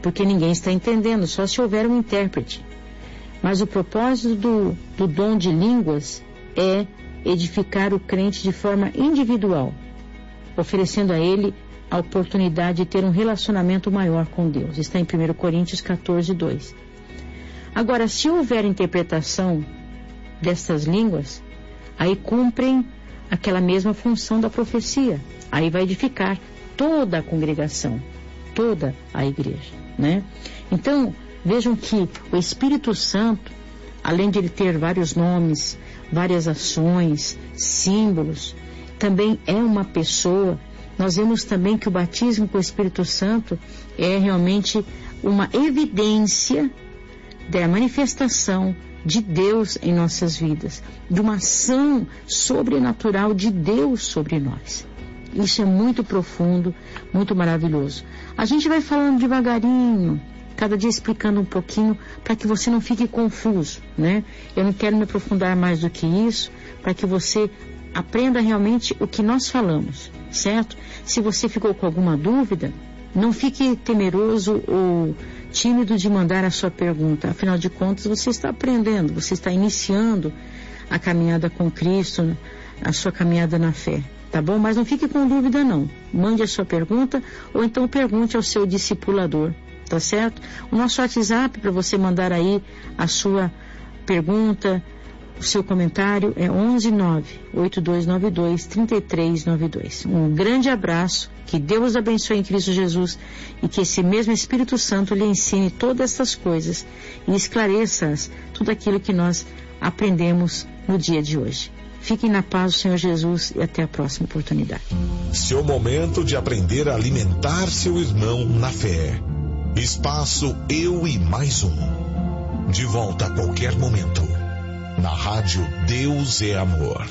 porque ninguém está entendendo, só se houver um intérprete. Mas o propósito do dom de línguas é edificar o crente de forma individual, oferecendo a ele a oportunidade de ter um relacionamento maior com Deus. Está em 1 Coríntios 14, 2. Agora, se houver interpretação destas línguas, aí cumprem aquela mesma função da profecia. Aí vai edificar toda a congregação, toda a igreja, né? Então, vejam que o Espírito Santo, além de ele ter vários nomes, várias ações, símbolos, também é uma pessoa. Nós vemos também que o batismo com o Espírito Santo é realmente uma evidência da manifestação de Deus em nossas vidas, de uma ação sobrenatural de Deus sobre nós. Isso é muito profundo, muito maravilhoso. A gente vai falando devagarinho, cada dia explicando um pouquinho, para que você não fique confuso, né? Eu não quero me aprofundar mais do que isso, para que você aprenda realmente o que nós falamos, certo? Se você ficou com alguma dúvida, não fique temeroso ou tímido de mandar a sua pergunta. Afinal de contas, você está aprendendo, você está iniciando a caminhada com Cristo, a sua caminhada na fé, tá bom? Mas não fique com dúvida não. Mande a sua pergunta ou então pergunte ao seu discipulador, tá certo? O nosso WhatsApp para você mandar aí a sua pergunta, o seu comentário é 119-8292-3392. Um grande abraço, que Deus abençoe em Cristo Jesus e que esse mesmo Espírito Santo lhe ensine todas estas coisas e esclareça tudo aquilo que nós aprendemos no dia de hoje. Fiquem na paz do Senhor Jesus e até a próxima oportunidade. Seu momento de aprender a alimentar seu irmão na fé. Espaço Eu e Mais Um. De volta a qualquer momento. Na rádio Deus é Amor.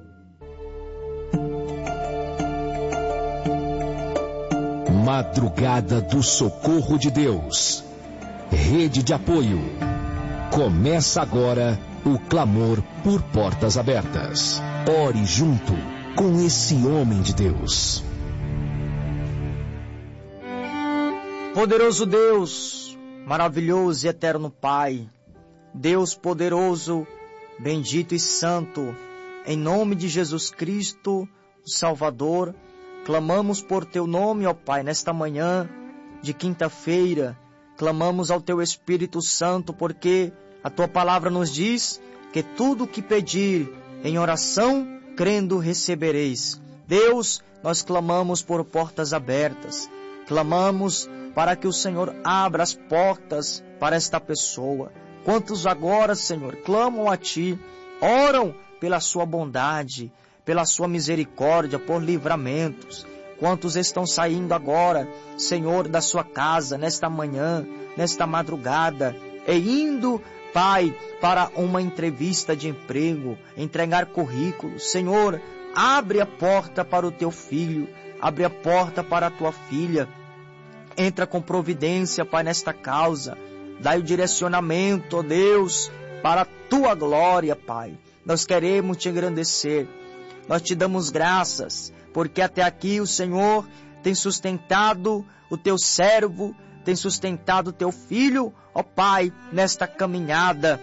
Madrugada do Socorro de Deus. Rede de apoio. Começa agora o clamor por portas abertas. Ore junto com esse homem de Deus. Poderoso Deus, maravilhoso e eterno Pai, Deus poderoso, bendito e santo, em nome de Jesus Cristo, o Salvador, clamamos por Teu nome, ó Pai, nesta manhã de quinta-feira. Clamamos ao Teu Espírito Santo, porque a Tua palavra nos diz que tudo o que pedir em oração, crendo, recebereis. Deus, nós clamamos por portas abertas. Clamamos para que o Senhor abra as portas para esta pessoa. Quantos agora, Senhor, clamam a Ti, oram pela Sua bondade, pela Sua misericórdia, por livramentos. Quantos estão saindo agora, Senhor, da sua casa, nesta manhã, nesta madrugada, e indo, Pai, para uma entrevista de emprego, entregar currículos. Senhor, abre a porta para o Teu filho, abre a porta para a Tua filha. Entra com providência, Pai, nesta causa. Dai o direcionamento, ó Deus, para a Tua glória, Pai. Nós queremos Te engrandecer. Nós Te damos graças, porque até aqui o Senhor tem sustentado o Teu servo, tem sustentado o Teu filho, ó Pai, nesta caminhada,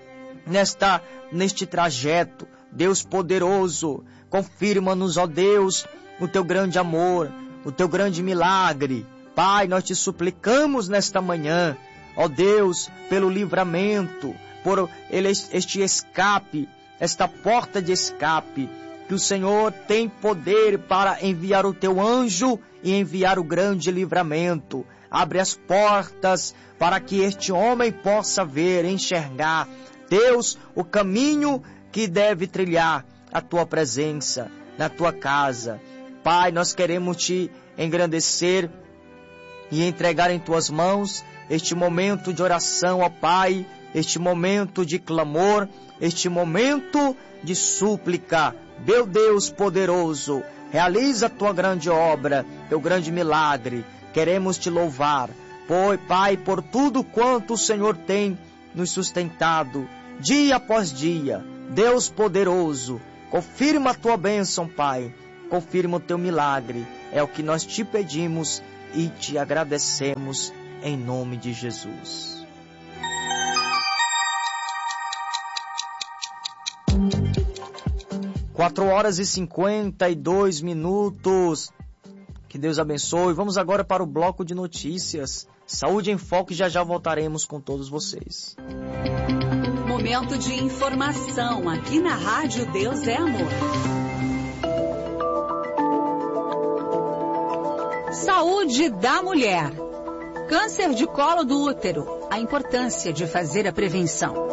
neste trajeto. Deus poderoso, confirma-nos, ó Deus, o Teu grande amor, o Teu grande milagre. Pai, nós Te suplicamos nesta manhã, ó Deus, pelo livramento, por este escape, esta porta de escape, que o Senhor tem poder para enviar o Teu anjo e enviar o grande livramento. Abre as portas para que este homem possa ver, enxergar, Deus, o caminho que deve trilhar a Tua presença na Tua casa. Pai, nós queremos Te engrandecer e entregar em Tuas mãos este momento de oração, ó Pai, este momento de clamor, este momento de súplica. Meu Deus poderoso, realiza a Tua grande obra, Teu grande milagre. Queremos Te louvar, Pai, por tudo quanto o Senhor tem nos sustentado, dia após dia. Deus poderoso, confirma a Tua bênção, Pai, confirma o Teu milagre. É o que nós Te pedimos e Te agradecemos em nome de Jesus. Quatro horas e 52 minutos. Que Deus abençoe. Vamos agora para o bloco de notícias. Saúde em Foco e já já voltaremos com todos vocês. Momento de informação aqui na Rádio Deus é Amor. Saúde da mulher. Câncer de colo do útero. A importância de fazer a prevenção.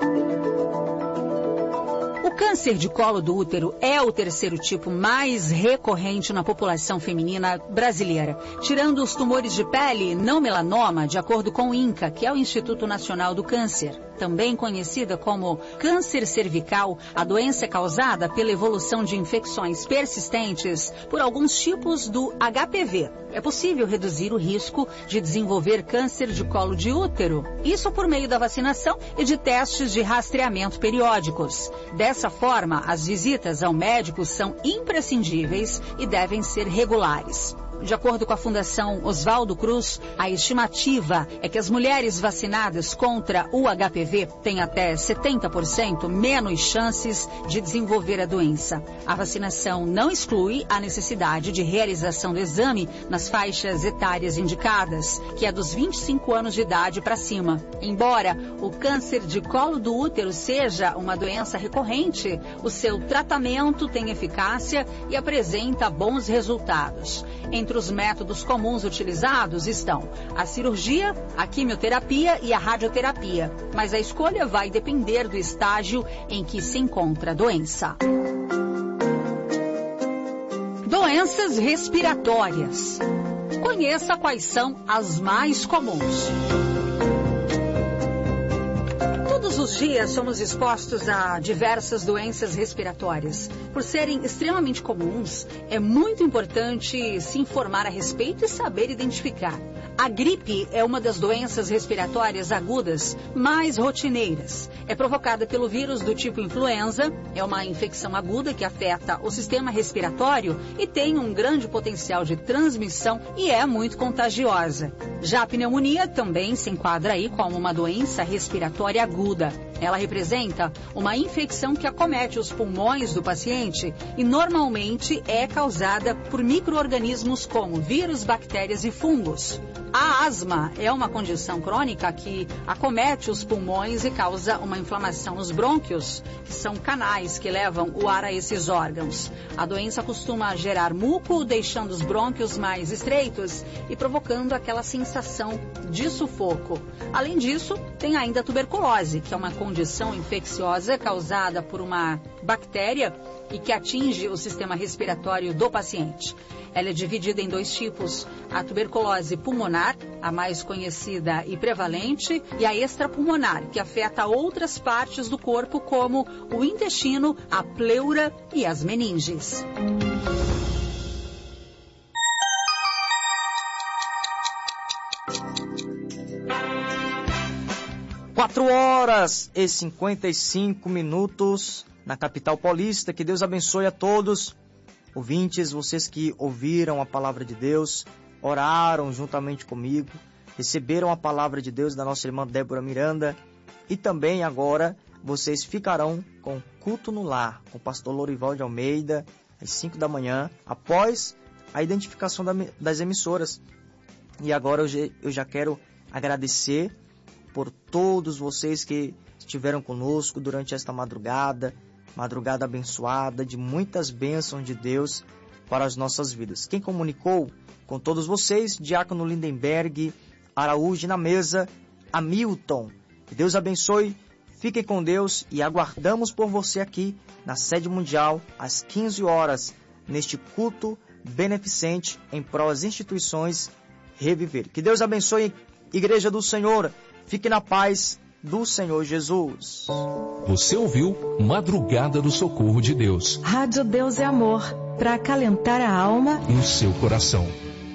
O câncer de colo do útero é o terceiro tipo mais recorrente na população feminina brasileira, tirando os tumores de pele não melanoma, de acordo com o INCA, que é o Instituto Nacional do Câncer. Também conhecida como câncer cervical, a doença é causada pela evolução de infecções persistentes por alguns tipos do HPV. É possível reduzir o risco de desenvolver câncer de colo de útero, isso por meio da vacinação e de testes de rastreamento periódicos. Dessa forma, as visitas ao médico são imprescindíveis e devem ser regulares. De acordo com a Fundação Oswaldo Cruz, a estimativa é que as mulheres vacinadas contra o HPV têm até 70% menos chances de desenvolver a doença. A vacinação não exclui a necessidade de realização do exame nas faixas etárias indicadas, que é dos 25 anos de idade para cima. Embora o câncer de colo do útero seja uma doença recorrente, o seu tratamento tem eficácia e apresenta bons resultados. Entre os métodos comuns utilizados estão a cirurgia, a quimioterapia e a radioterapia, mas a escolha vai depender do estágio em que se encontra a doença. Doenças respiratórias. Conheça quais são as mais comuns. Todos os dias somos expostos a diversas doenças respiratórias. Por serem extremamente comuns, é muito importante se informar a respeito e saber identificar. A gripe é uma das doenças respiratórias agudas mais rotineiras. É provocada pelo vírus do tipo influenza, é uma infecção aguda que afeta o sistema respiratório e tem um grande potencial de transmissão e é muito contagiosa. Já a pneumonia também se enquadra aí como uma doença respiratória aguda. Ela representa uma infecção que acomete os pulmões do paciente e normalmente é causada por micro-organismos como vírus, bactérias e fungos. A asma é uma condição crônica que acomete os pulmões e causa uma inflamação nos brônquios, que são canais que levam o ar a esses órgãos. A doença costuma gerar muco, deixando os brônquios mais estreitos e provocando aquela sensação de sufoco. Além disso, tem ainda a tuberculose, que é uma condição infecciosa causada por uma bactéria e que atinge o sistema respiratório do paciente. Ela é dividida em dois tipos, a tuberculose pulmonar, a mais conhecida e prevalente, e a extrapulmonar, que afeta outras partes do corpo, como o intestino, a pleura e as meninges. Quatro horas e 55 minutos na capital paulista. Que Deus abençoe a todos. Ouvintes, vocês que ouviram a palavra de Deus, oraram juntamente comigo, receberam a palavra de Deus da nossa irmã Débora Miranda e também agora vocês ficarão com culto no lar, com o pastor Lorival de Almeida, às 5 da manhã, após a identificação das emissoras. E agora eu já quero agradecer por todos vocês que estiveram conosco durante esta madrugada abençoada, de muitas bênçãos de Deus para as nossas vidas. Quem comunicou com todos vocês, Diácono Lindenberg Araújo na mesa, Hamilton. Que Deus abençoe, fiquem com Deus e aguardamos por você aqui na Sede Mundial, às 15 horas, neste culto beneficente em prol das instituições Reviver. Que Deus abençoe, Igreja do Senhor, fique na paz do Senhor Jesus. Você ouviu Madrugada do Socorro de Deus. Rádio Deus é Amor, para acalentar a alma e o seu coração.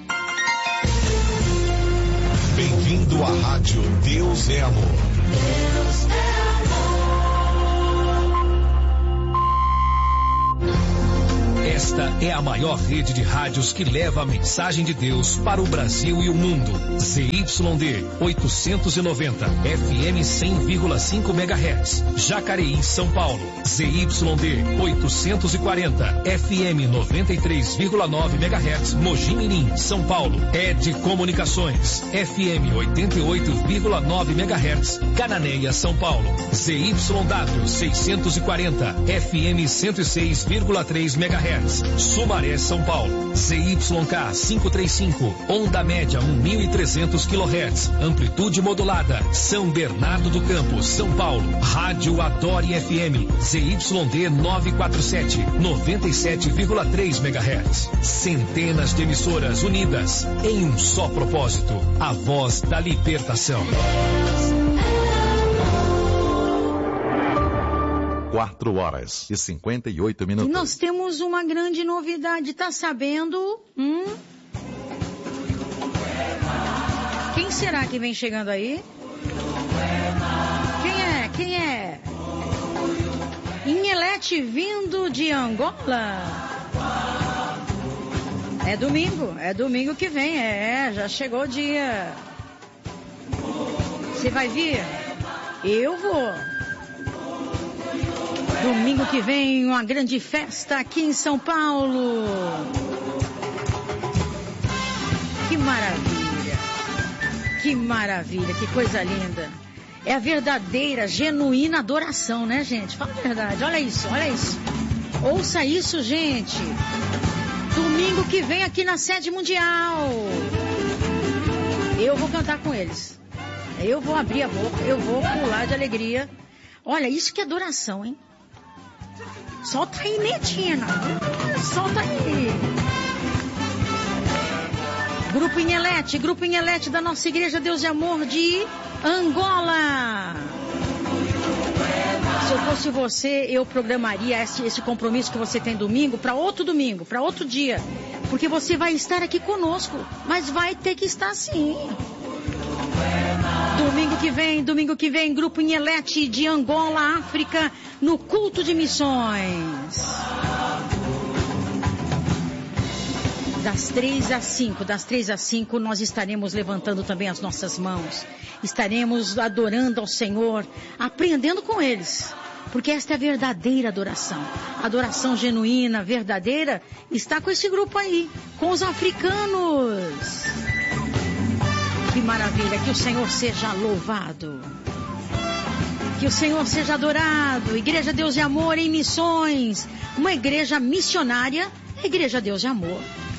Bem-vindo à Rádio Deus é Amor. Deus é amor. Esta é a maior rede de rádios que leva a mensagem de Deus para o Brasil e o mundo. ZYD 890, FM 100,5 MHz, Jacareí, São Paulo. ZYD 840, FM 93,9 MHz, Mogi Mirim, São Paulo. ED Comunicações, FM 88,9 MHz, Cananéia, São Paulo. ZYW 640, FM 106,3 MHz, Sumaré, São Paulo. ZYK 535, onda média 1.300 kHz, amplitude modulada, São Bernardo do Campo, São Paulo. Rádio Adore FM, ZYD 947, 97,3 MHz. Centenas de emissoras unidas em um só propósito, a voz da libertação. 4h58. E nós temos uma grande novidade, tá sabendo? Quem será que vem chegando aí? Quem é? Inhelete vindo de Angola. É domingo que vem, já chegou o dia. Você vai vir? Eu vou. Domingo que vem, uma grande festa aqui em São Paulo. Que maravilha, que coisa linda. É a verdadeira, genuína adoração, né, gente? Fala a verdade, olha isso. Ouça isso, gente. Domingo que vem aqui na sede mundial. Eu vou cantar com eles. Eu vou abrir a boca, eu vou pular de alegria. Olha, isso que é adoração, hein? Solta aí, Netina. Solta aí. Grupo Inhelete da nossa igreja Deus de Amor de Angola. Se eu fosse você, eu programaria esse compromisso que você tem domingo, para outro dia. Porque você vai estar aqui conosco, mas vai ter que estar sim. Domingo que vem, Grupo Inhelete de Angola, África, no culto de missões. Das 3 às 5, nós estaremos levantando também as nossas mãos. Estaremos adorando ao Senhor, aprendendo com eles. Porque esta é a verdadeira adoração. A adoração genuína, verdadeira, está com esse grupo aí, com os africanos. Que maravilha, que o Senhor seja louvado. Que o Senhor seja adorado. Igreja Deus de Amor em missões. Uma igreja missionária, a Igreja Deus de Amor.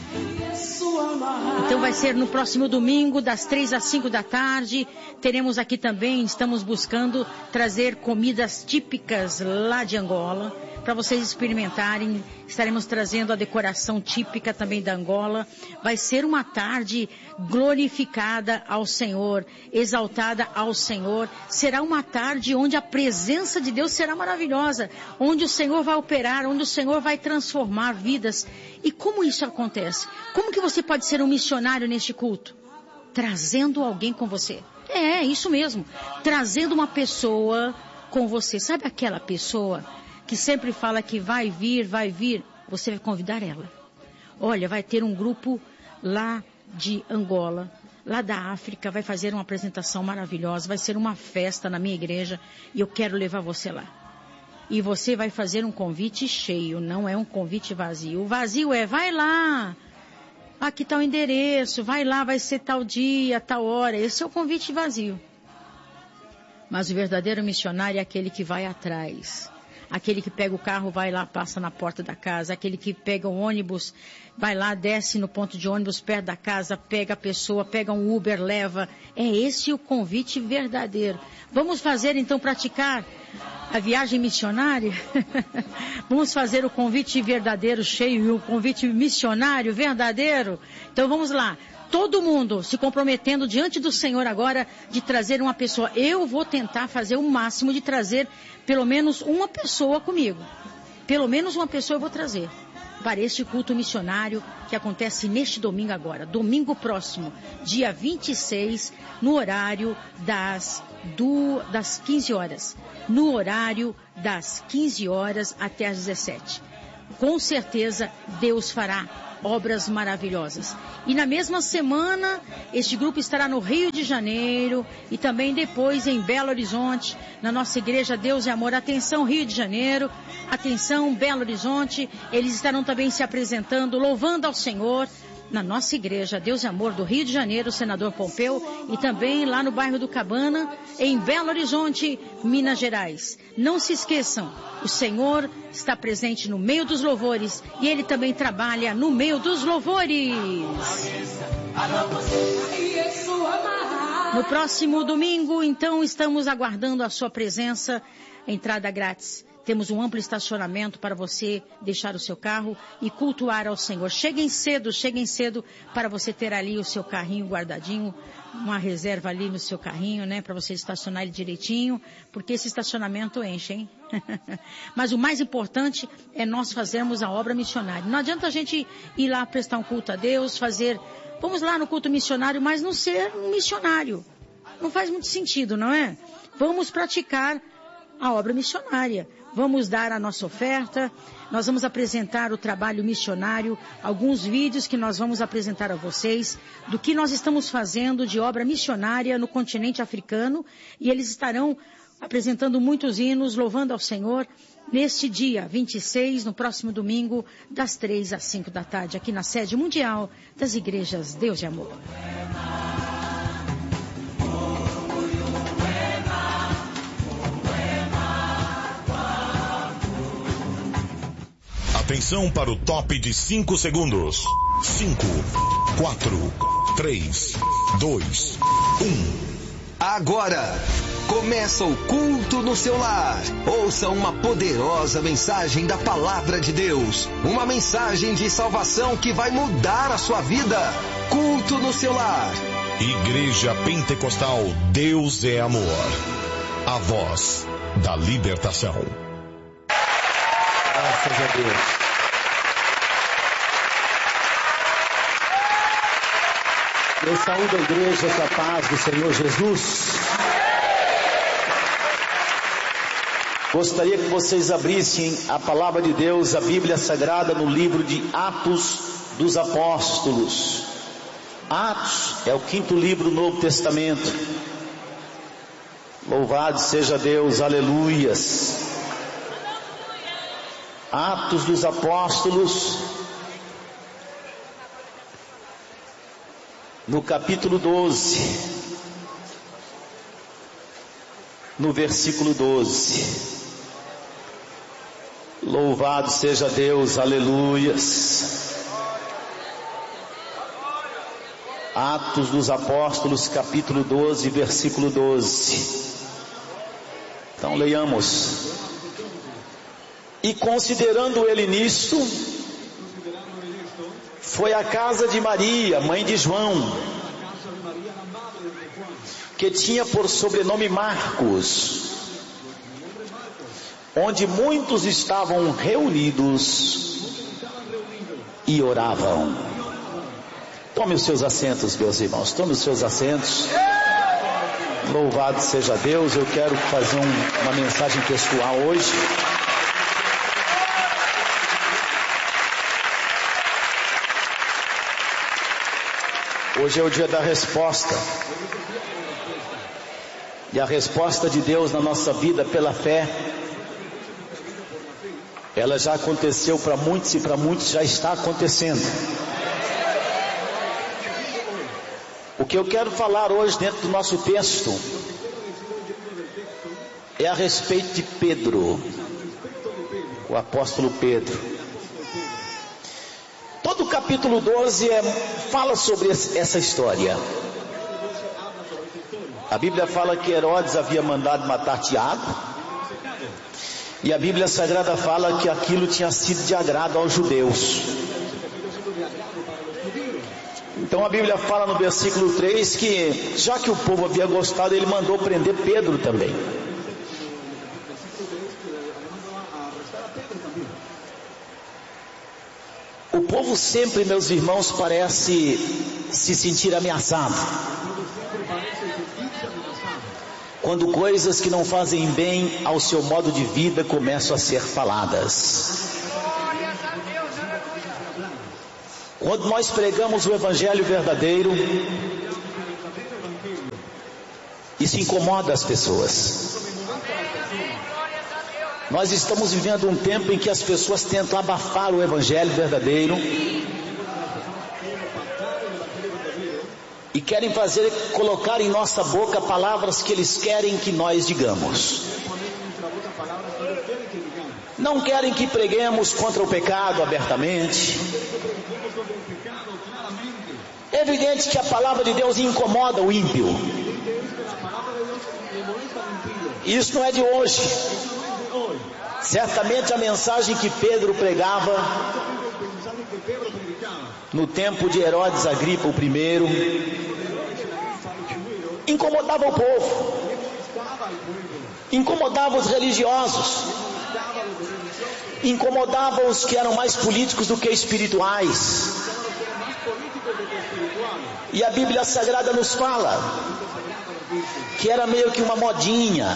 Então vai ser no próximo domingo, das 3 às 5 da tarde. Teremos aqui também, estamos buscando trazer comidas típicas lá de Angola, para vocês experimentarem. Estaremos trazendo a decoração típica também da Angola. Vai ser uma tarde glorificada ao Senhor, exaltada ao Senhor. Será uma tarde onde a presença de Deus será maravilhosa, onde o Senhor vai operar, onde o Senhor vai transformar vidas. E como isso acontece? Como que você pode ser um missionário neste culto? Trazendo alguém com você. É, isso mesmo. Trazendo uma pessoa com você. Sabe aquela pessoa que sempre fala que vai vir, você vai convidar ela. Olha, vai ter um grupo lá de Angola, lá da África, vai fazer uma apresentação maravilhosa, vai ser uma festa na minha igreja e eu quero levar você lá. E você vai fazer um convite cheio, não é um convite vazio. O vazio é, vai lá, aqui está o endereço, vai lá, vai ser tal dia, tal hora. Esse é o convite vazio. Mas o verdadeiro missionário é aquele que vai atrás. Aquele que pega o carro, vai lá, passa na porta da casa. Aquele que pega o ônibus, vai lá, desce no ponto de ônibus perto da casa, pega a pessoa, pega um Uber, leva. É esse o convite verdadeiro. Vamos fazer, então, praticar a viagem missionária? Vamos fazer o convite verdadeiro cheio e o convite missionário verdadeiro? Então, vamos lá. Todo mundo se comprometendo diante do Senhor agora de trazer uma pessoa. Eu vou tentar fazer o máximo de trazer pelo menos uma pessoa comigo. Pelo menos uma pessoa eu vou trazer para este culto missionário que acontece neste domingo agora. Domingo próximo, dia 26, no horário das 15 horas. No horário das 15 horas até as 17. com certeza Deus fará obras maravilhosas. E na mesma semana, este grupo estará no Rio de Janeiro e também depois em Belo Horizonte, na nossa igreja Deus e Amor. Atenção, Rio de Janeiro, atenção, Belo Horizonte, eles estarão também se apresentando, louvando ao Senhor, na nossa igreja Deus e Amor do Rio de Janeiro, Senador Pompeu, e também lá no bairro do Cabana, em Belo Horizonte, Minas Gerais. Não se esqueçam, o Senhor está presente no meio dos louvores e Ele também trabalha no meio dos louvores. No próximo domingo, então, estamos aguardando a sua presença, entrada grátis. Temos um amplo estacionamento para você deixar o seu carro e cultuar ao Senhor. Cheguem cedo para você ter ali o seu carrinho guardadinho, uma reserva ali no seu carrinho, né? Para você estacionar ele direitinho, porque esse estacionamento enche, hein? Mas o mais importante é nós fazermos a obra missionária. Não adianta a gente ir lá prestar um culto a Deus, vamos lá no culto missionário, mas não ser um missionário. Não faz muito sentido, não é? Vamos praticar a obra missionária. Vamos dar a nossa oferta, nós vamos apresentar o trabalho missionário, alguns vídeos que nós vamos apresentar a vocês do que nós estamos fazendo de obra missionária no continente africano, e eles estarão apresentando muitos hinos, louvando ao Senhor, neste dia 26, no próximo domingo, das 3 às 5 da tarde, aqui na sede mundial das igrejas Deus e Amor. Atenção para o top de 5 segundos. 5, 4, 3, 2, 1. Agora começa o culto no seu lar. Ouça uma poderosa mensagem da Palavra de Deus. Uma mensagem de salvação que vai mudar a sua vida. Culto no seu lar. Igreja Pentecostal Deus é Amor. A voz da libertação. Graças a Deus. Eu saúdo a igreja com a paz do Senhor Jesus. Gostaria que vocês abrissem a palavra de Deus, a Bíblia Sagrada, no livro de Atos dos Apóstolos. Atos é o 5º livro do Novo Testamento. Louvado seja Deus, aleluias. Atos dos Apóstolos, no capítulo 12, no versículo 12. Louvado seja Deus, aleluias. Atos dos Apóstolos, capítulo 12, versículo 12. Então leiamos. E considerando ele nisto, foi à casa de Maria, mãe de João, que tinha por sobrenome Marcos, onde muitos estavam reunidos e oravam. Tome os seus assentos, meus irmãos, tome os seus assentos. Louvado seja Deus. Eu quero fazer uma mensagem pessoal hoje. Hoje é o dia da resposta. E a resposta de Deus na nossa vida pela fé, ela já aconteceu para muitos e para muitos já está acontecendo. O que eu quero falar hoje dentro do nosso texto é a respeito de Pedro, o apóstolo Pedro. Todo o capítulo 12 fala sobre essa história. A Bíblia fala que Herodes havia mandado matar Tiago, e a Bíblia Sagrada fala que aquilo tinha sido de agrado aos judeus. Então a Bíblia fala no versículo 3 que, já que o povo havia gostado, ele mandou prender Pedro também. O povo sempre, meus irmãos, parece se sentir ameaçado quando coisas que não fazem bem ao seu modo de vida começam a ser faladas. Quando nós pregamos o evangelho verdadeiro, isso incomoda as pessoas. Nós estamos vivendo um tempo em que as pessoas tentam abafar o evangelho verdadeiro e querem colocar em nossa boca palavras que eles querem que nós digamos. Não querem que preguemos contra o pecado abertamente. É evidente que a palavra de Deus incomoda o ímpio. Isso não é de hoje. Certamente a mensagem que Pedro pregava no tempo de Herodes Agripa I incomodava o povo, incomodava os religiosos, incomodava os que eram mais políticos do que espirituais. E a Bíblia Sagrada nos fala que era meio que uma modinha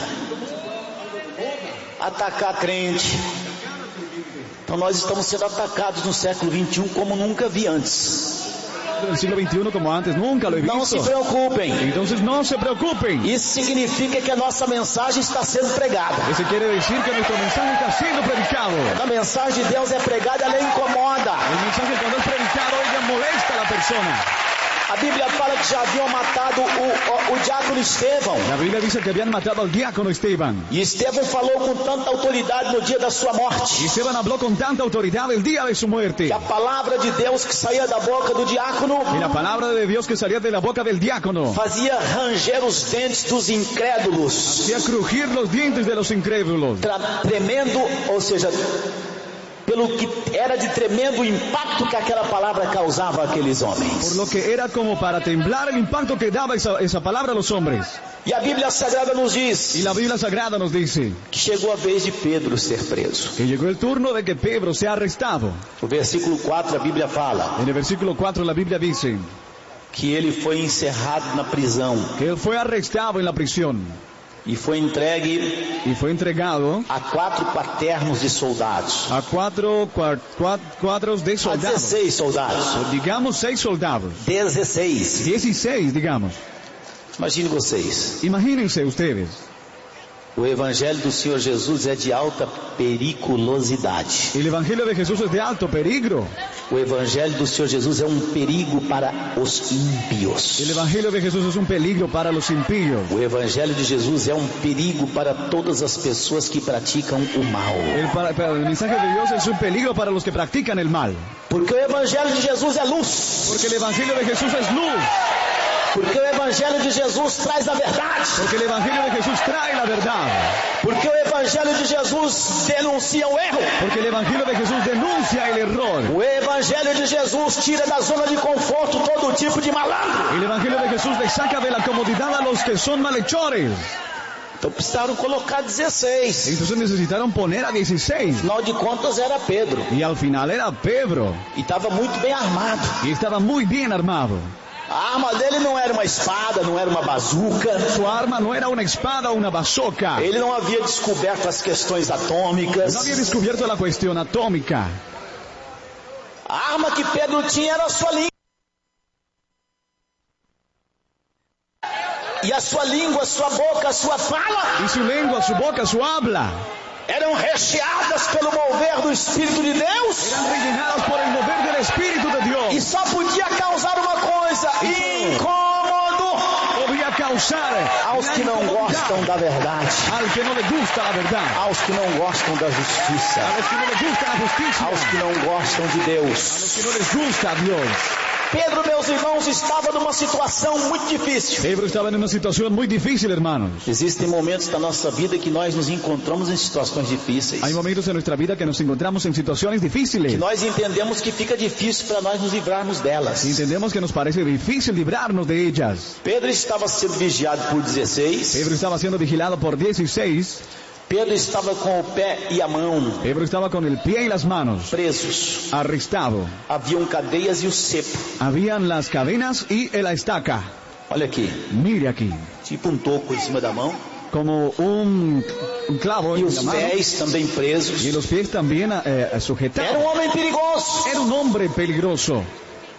atacar crente. Então nós estamos sendo atacados no século 21 como nunca vi antes. No siglo XXI como antes nunca lo he visto. Não se preocupem. Entonces no se preocupen. Isso significa que a nossa mensagem está sendo pregada. Isso quer dizer que nosso mensaje está sendo predicado. A mensagem de Deus é pregada, ela incomoda. O mensaje quando é predicado, ele molesta a pessoa. A Bíblia fala que já haviam matado o diácono Estevão. A Bíblia diz que haviam matado ao diácono Esteban. E Estevão falou com tanta autoridade no dia da sua morte. E Esteban falou com tanta autoridade el dia de sua morte. Que a palavra de Deus que saía da boca do diácono. E a palavra de Deus que saía da boca del diácono. Fazia ranger os dentes dos incrédulos. Fazia crujir os dentes de los incrédulos. Tremendo, ou seja, pelo que era de tremendo impacto que aquela palavra causava àqueles homens. Por lo que era como para temblar el impacto que daba esa palabra a los hombres. E a Bíblia Sagrada nos diz. E a Bíblia Sagrada nos diz que chegou a vez de Pedro ser preso. Que chegou o turno de que Pedro seja arrestado. No versículo 4 a Bíblia fala. No versículo 4 a Bíblia diz que ele foi encerrado na prisão. Que ele foi arrestado na prisão. E foi entregado a 4 quaternos de soldados. A 4 de soldados. A 16 soldados. Ou, digamos 6 soldados. 16, digamos. Imagine vocês. Imaginem-se ustedes. O evangelho do Senhor Jesus é de alta periculosidade. O evangelho de Jesus é de alto perigo. O evangelho do Senhor Jesus é um perigo para os ímpios. O evangelho de Jesus é um perigo para os ímpios. O evangelho de Jesus é um perigo para todas as pessoas que praticam o mal. O mensagem de Deus é um perigo para os que praticam o mal. Porque o evangelho de Jesus é luz. Porque o evangelho de Jesus é luz. Porque o evangelho de Jesus traz a verdade. Porque o evangelho de Jesus traz a verdade. Porque o evangelho de Jesus denuncia o erro. Porque o evangelho de Jesus denuncia o erro. O evangelho de Jesus tira da zona de conforto todo tipo de malandro. O evangelho de Jesus le saca de la comodidad a los que son malhechores. Então precisaram colocar 16. Então necessitaram poner a 16. Afinal de contas era Pedro. E al final era Pedro. E estava muito bem armado. E estava muito bem armado. A arma dele não era uma espada, não era uma bazuca. Sua arma não era uma espada ou uma bazooka. Ele não havia descoberto as questões atômicas. Não havia descoberto a questão atômica. A arma que Pedro tinha era a sua língua. E a sua língua, a sua boca, a sua fala. E sua língua, sua boca, sua habla. Eram recheadas pelo mover do Espírito de Deus. Eram rellenadas por el mover del Espírito de Deus. E só podia causar uma coisa: incômodo. Podia causar aos que não gostam da verdade. Al que não lhe gusta a verdade. Aos que não gostam da justiça. Aos que não lhe gusta a justiça. Aos que não gostam de Deus. Aos que não lhes gusta a Deus. Pedro, meus irmãos, estava numa situação muito difícil. Pedro estava numa situação muito difícil, irmãos. Existem momentos da nossa vida que nós nos encontramos em situações difíceis. Há momentos em nossa vida que nos encontramos em situações difíceis. Que nós entendemos que fica difícil para nós nos livrarmos delas. Entendemos que nos parece difícil livrarnos de ellas. Pedro estava sendo vigiado por 16. Pedro estava sendo vigilado por 16. Pedro estava com o pé e a mão. Pedro estava com o pé e as manos. Presos. Arrestado. Haviam cadeias e o cepo. Habían las cadenas y la estaca. Olha aqui. Mire aqui. Tipo um toco em cima da mão. Como um clavo. E os pés também presos. E os pés também sujetados. Era um homem perigoso. Era um homem peligroso.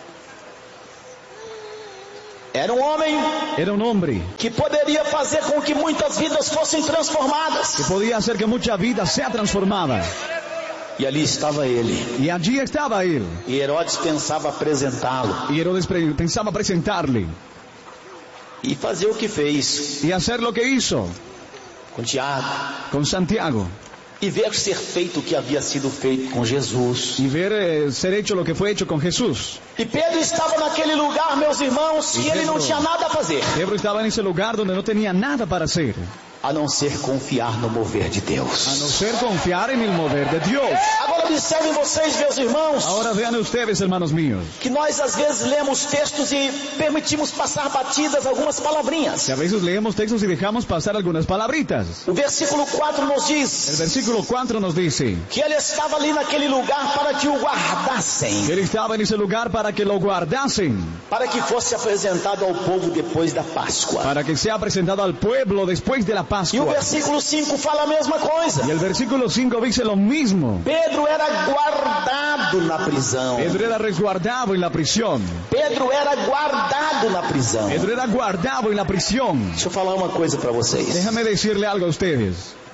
Era um homem que poderia fazer com que muitas vidas fossem transformadas. que podía hacer que mucha vida sea transformada. E ali estava ele. Y allí estaba él. E Herodes pensava apresentá-lo. Y Herodes pensaba presentarle E fazer o que fez y hacer lo que hizo com Tiago. con Santiago. E ver ser feito o que havia sido feito com Jesus. Y ver ser hecho lo que fue hecho con Jesús. E Pedro estava naquele lugar, meus irmãos, que ele não tinha nada a fazer. Pedro estaba en ese lugar donde no tenía nada para hacer, A não ser confiar no mover de Deus. a no ser confiar en el mover de Dios. Agora observem vocês, meus irmãos, Ahora vean ustedes, hermanos míos, que nós às vezes lemos textos e permitimos passar batidas algumas palavrinhas. que a veces leemos textos y dejamos pasar algunas palabritas. O versículo 4 nos El diz versículo 4 nos dice que ele estava ali naquele lugar para que o que guardassem, él estaba en ese lugar para que lo guardasen, para que fosse apresentado ao povo depois da Páscoa. para que sea presentado al pueblo después de la E o Pascua. versículo 5 fala a mesma coisa. Y el versículo 5 dice lo mismo. Pedro era guardado na prisão. Pedro era resguardado en la prisión. Pedro era guardado na prisão. Pedro era guardado en la prisión. Deixa eu falar uma coisa para vocês. Déjame decirle algo a ustedes.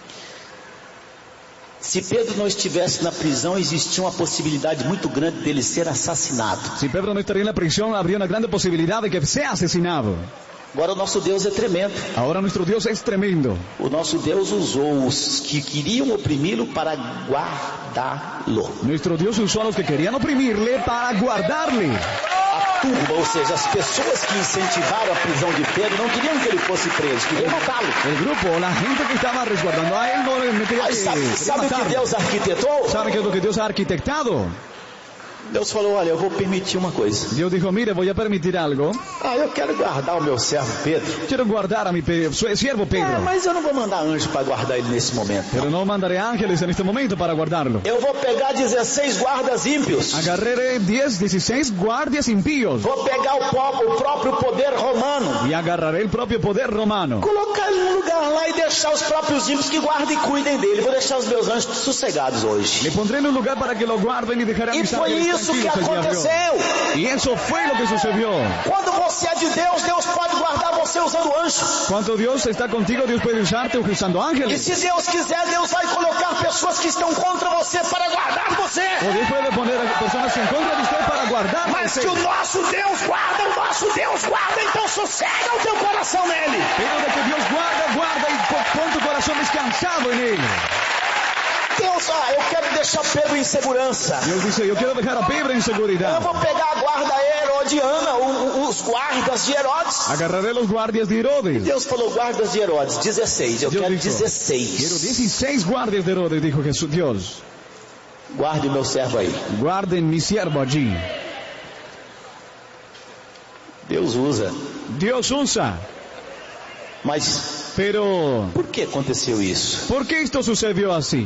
Se Pedro não estivesse na prisão, existia uma possibilidade muito grande dele ser assassinado. Si Pedro no estaría en la prisión, habría una grande posibilidad de que sea asesinado. Agora o nosso Deus é tremendo. Ahora nuestro Dios es tremendo. O nosso Deus usou os que queriam oprimi-lo para guardá-lo. Nuestro Dios usó a los que querían oprimirle para guardarle. A turba, ou seja, as pessoas que incentivaram a prisão de Pedro não queriam que ele fosse preso, queriam matá-lo. El grupo, la gente que estaba resguardando a él, no quería Mas sabe o que matarlo. Deus arquitetou? ¿Sabe qué es lo que Dios ha arquitectado? Deus falou, olha, eu vou permitir uma coisa. Dios dijo, mire, voy a permitir algo. Eu quero guardar o meu servo Pedro. Quiero guardar a mi siervo Pedro. Mas eu não vou mandar anjo para guardar ele nesse momento. Pero no mandaré ángeles en este momento para guardarlo. Eu vou pegar 16 guardas ímpios. Agarraré 16 guardias impíos. Vou pegar o próprio poder romano. Y agarraré el propio poder romano. Colocar ele num lugar lá e deixar os próprios ímpios que guardem e cuidem dele. Vou deixar os meus anjos sossegados hoje. Le pondré en un lugar para que lo guarden y dejaré a E mis foi ángeles isso que tranquilos el día de hoy. aconteceu. Y eso fue lo que sucedió. Quando você é de Deus, Deus pode guardar você usando anjos. Cuando Dios está contigo, Dios puede usarte usando E ángeles. se Deus quiser, Deus vai colocar pessoas que estão contra você para guardar você. O Dios puede poner a personas en contra de usted para guardar. Mas que o nosso Deus guarda, então sossega o teu coração nele. Pero de que Dios guarda y pon tu corazón descansado en él. Deus, eu quero deixar Pedro em segurança. Dios dice, yo quiero dejar a Pedro en Eu seguridad. vou pegar a guarda herodiana, os guardas de Herodes. Agarraré los guardias de Herodes. Deus falou guardas de Herodes, 16. Eu Dios quero dijo, 16. quiero 16 guardias de Herodes, dijo Jesús, Dios. Guarde o meu servo aí. Guarden mi siervo allí. Deus usa. Dios usa. Mas Pero, por que aconteceu isso? ¿por qué esto sucedió así?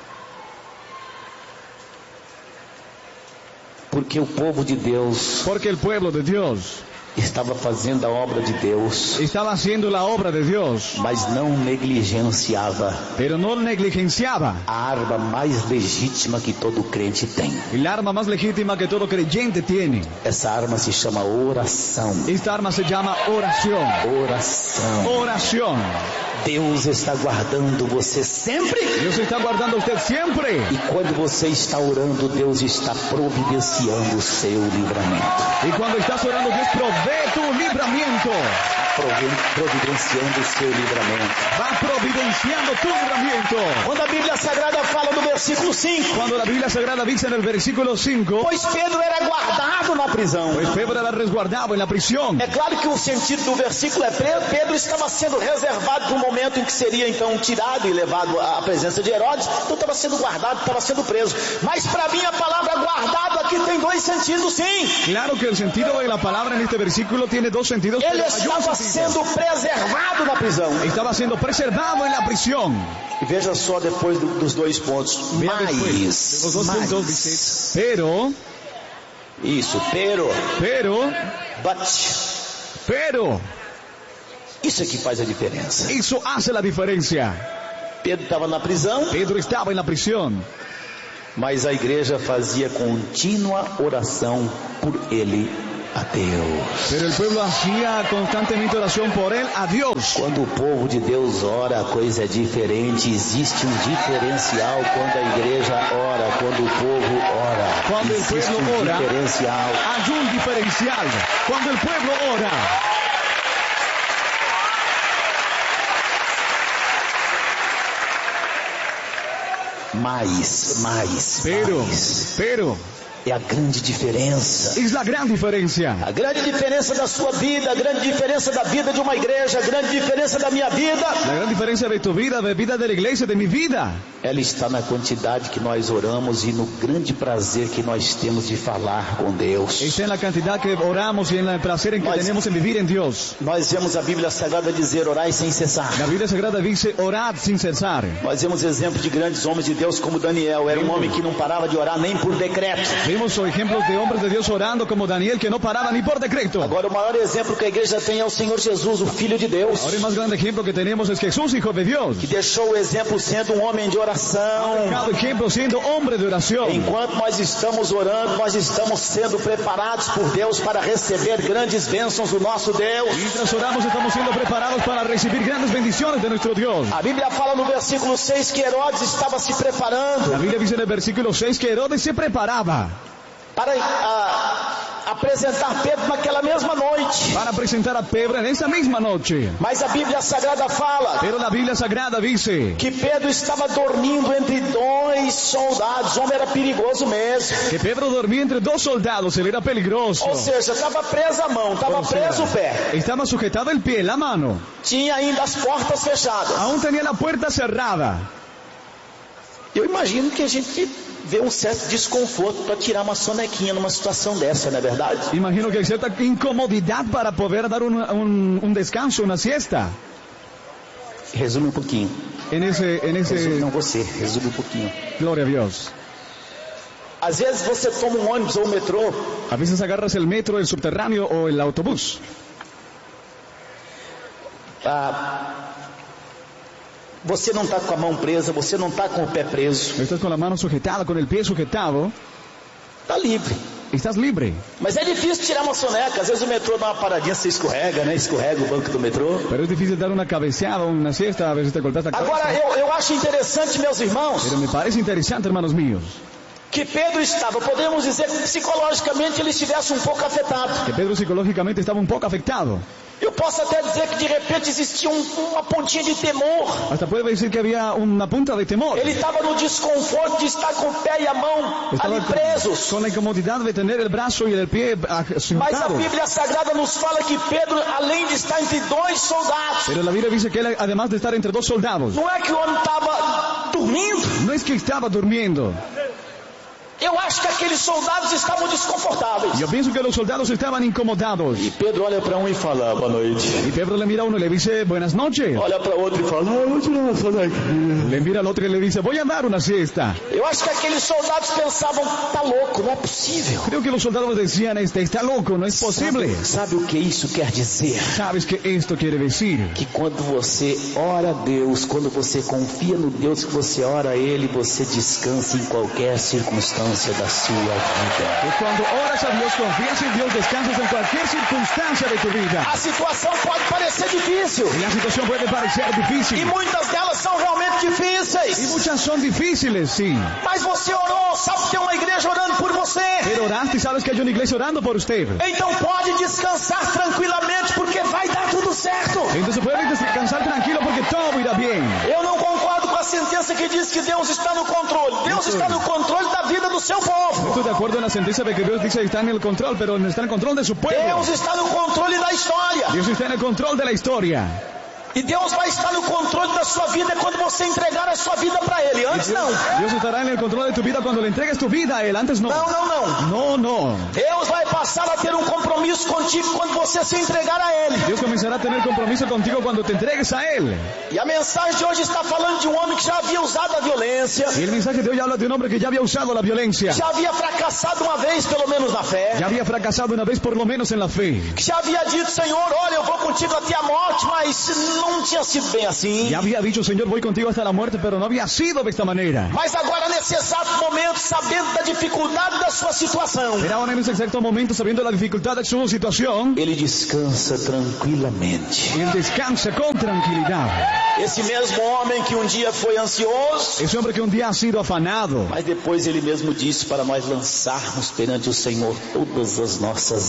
Porque o povo de Deus Porque el pueblo de Dios estava fazendo a obra de Deus, estaba haciendo la obra de Dios, mas não negligenciava pero no negligenciaba a arma mais legítima que todo crente tem. el arma más legítima que todo creyente tiene. Essa arma se chama oração. Esta arma se llama oración. Oração. Oración. Deus está guardando você sempre. Dios está guardando a usted siempre. E quando você está orando, Deus está providenciando o seu livramento. Y cuando estás orando, Dios provee tu libramiento. Providenciando o seu livramento. Va providenciando tu libramiento. Quando a Bíblia Sagrada fala no versículo 5, Cuando la Biblia Sagrada dice en el versículo 5, pois Pedro era guardado na prisão. pues Pedro era resguardado en la prisión. É claro que o sentido do versículo é Pedro estava sendo reservado para o momento em que seria então tirado e levado à presença de Herodes. Então estava sendo guardado, estava sendo preso. Mas para mim a palavra guardado aqui tem dois sentidos, sim. Claro que el sentido de la palabra en este versículo tiene dos sentidos. Ele pero hay un estava sentido. sendo preservado na prisão. Estaba siendo preservado en la prisión. E veja só depois dos dois pontos. Vea después, de los dos puntos dice, pero, pero, Isso é que faz a diferença. eso hace la diferencia. Pedro estava na prisão, Pedro estaba en la prisión, mas a igreja fazia contínua oração por ele a Deus. Pero el pueblo hacía constantemente oración por él a Dios. Quando o povo de Deus ora, a coisa é diferente. Existe um diferencial quando a igreja ora, quando o povo ora. Cuando el Existe pueblo ora, diferencial. hay un diferencial. Cuando el pueblo ora. Pero é a grande diferença. Es la gran diferencia. A grande diferença da sua vida, a grande diferença da vida de uma igreja, a grande diferença da minha vida. La gran diferencia de tu vida, de vida de la iglesia, de mi vida. Ela está na quantidade que nós oramos e no grande prazer que nós temos de falar com Deus. Está en la cantidad que oramos y en el placer en que tenemos en vivir en Dios. Nós vemos a Bíblia Sagrada dizer orai sem cessar. La Biblia Sagrada dice orad sin cesar. Nós vemos exemplos de grandes homens de Deus como Daniel. Era um homem que não parava de orar nem por decreto. Vimos ejemplos de hombres de Dios orando como Daniel que no paraba ni por decreto. Agora o maior exemplo que a igreja tem é o Senhor Jesus, o Filho de Deus. Ahora el más grande ejemplo que tenemos es Jesús, Hijo de Dios. Que deixou o exemplo sendo um homem de oração. Cada ejemplo siendo hombre de oración. Enquanto nós estamos orando, nós estamos sendo preparados por Deus para receber grandes bênçãos do nosso Deus. Mientras oramos estamos siendo preparados para recibir grandes bendiciones de nuestro Dios. A Bíblia fala no versículo 6 que Herodes estava se preparando. La Biblia dice en el versículo 6 que Herodes se preparaba para apresentar Pedro naquela mesma noite. Para apresentar a Pedro en esa misma noche. Mas a Bíblia Sagrada fala. Pero la Biblia Sagrada dice que Pedro estava dormindo entre dois soldados. O homem era perigoso mesmo. Que Pedro dormia entre dos soldados. Ele era peligroso. Ou seja, estava presa a mão, estava preso o pé. Estava sujetado el pie, la mano. Tinha ainda as portas fechadas. Aún tenía la puerta cerrada. Eu imagino que a gente vê um certo desconforto para tirar uma sonequinha numa situação dessa, não é verdade? Imagino que hay cierta incomodidad para poder dar un descanso, una siesta. Resume um pouquinho. Resume, não você, resume um pouquinho. Glória a Deus. Às vezes você toma um ônibus ou um metrô. A veces agarras el metro, el subterráneo o el autobús. Você não está com a mão presa, você não está com o pé preso. Estás com a mão sujetada, com o pé sujetado. Está livre. Estás livre. Mas é difícil tirar uma soneca. Às vezes o metrô dá uma paradinha, você escorrega, né? Escorrega o banco do metrô. Pero é difícil dar uma cabeceada, uma siesta, a vezes te golpeas a cabeza. Agora, eu acho interessante, meus irmãos. Pero me parece interessante, hermanos míos. Que Pedro estava, podemos dizer que psicologicamente ele estivesse um pouco afetado. Que Pedro psicologicamente estava um pouco afetado. Eu posso até dizer que de repente existia uma pontinha de temor. Hasta puede decir que havia uma ponta de temor. Ele estava no desconforto de estar com o pé e a mão ali presos. Com a incomodidade de ter o braço e o pé sentados. Mas a Bíblia Sagrada nos fala que Pedro, além de estar entre dois soldados. Pero la Biblia dice que ele, además de estar entre dos soldados. Não é que o homem estava dormindo. Não é que estava dormindo. Eu acho que aqueles soldados estavam desconfortáveis. Eu penso que os soldados estavam incomodados. E Pedro olha para um e fala, boa noite. E Pedro le mira a uno e le dice, buenas noches. Olha para outro e fala, vou tirar uma soneca. Le mira al outro e le dice, voy a dar una siesta. Eu acho que aqueles soldados pensavam, tá louco, não é possível. Creo que os soldados decían, está louco, não é possível. Sabe o que isso quer dizer? Sabes que isto quer dizer? Que quando você ora a Deus, quando você confia no Deus que você ora a Ele, você descansa em qualquer circunstância da sua vida. E quando oras a Deus, confias em Deus, descansas em qualquer circunstância de tu vida. A situação pode parecer difícil. E a situação pode parecer difícil. E muitas delas são realmente difíceis. E muitas são difíceis, sim. Mas você orou, sabe que tem uma igreja orando por você. Pero oraste, sabes que hay una iglesia orando por usted. Então pode descansar tranquilamente, porque vai dar tudo certo. Então pode descansar tranquilo, porque todo irá bem. Eu não concordo com a sentença que diz que Deus está no controle. Deus está no controle da vida do seu povo. Estou de acordo na sentença de que Deus diz que está no controle, pero está no controle de su pueblo. Deus está no controle da história. Deus está no controle da história. E Deus vai estar no controle da sua vida quando você entregar a sua vida para Ele. Antes não. Deus estará no controle de tu vida quando le entregues tu vida a Ele. Antes não. Não. Deus vai passar a ter um compromisso contigo quando você se entregar a Ele. Deus começará a ter compromisso contigo quando te entregues a Ele. E a mensagem de hoje está falando de um homem que já havia usado a violência. E o mensagem de hoje habla de um homem que já havia usado a violência. Já havia fracassado uma vez, pelo menos na fé. Já havia fracassado uma vez, por lo menos, na fé. Que já havia dito, Senhor, olha, eu vou contigo até a morte, mas não tinha sido bem assim. Ya había dicho, Señor, voy contigo hasta la muerte, pero no había sido de esta manera. Mas agora, nesse exato momento, sabendo da dificuldade da sua situação, Pero ahora en ese exacto momento, sabiendo la dificultad de su situación, ele descansa tranquilamente. él descansa con tranquilidad. Esse mesmo homem que um dia foi ansioso, Ese hombre que un día ha sido afanado, mas depois ele mesmo disse para nós lançarmos perante o Senhor todas as nossas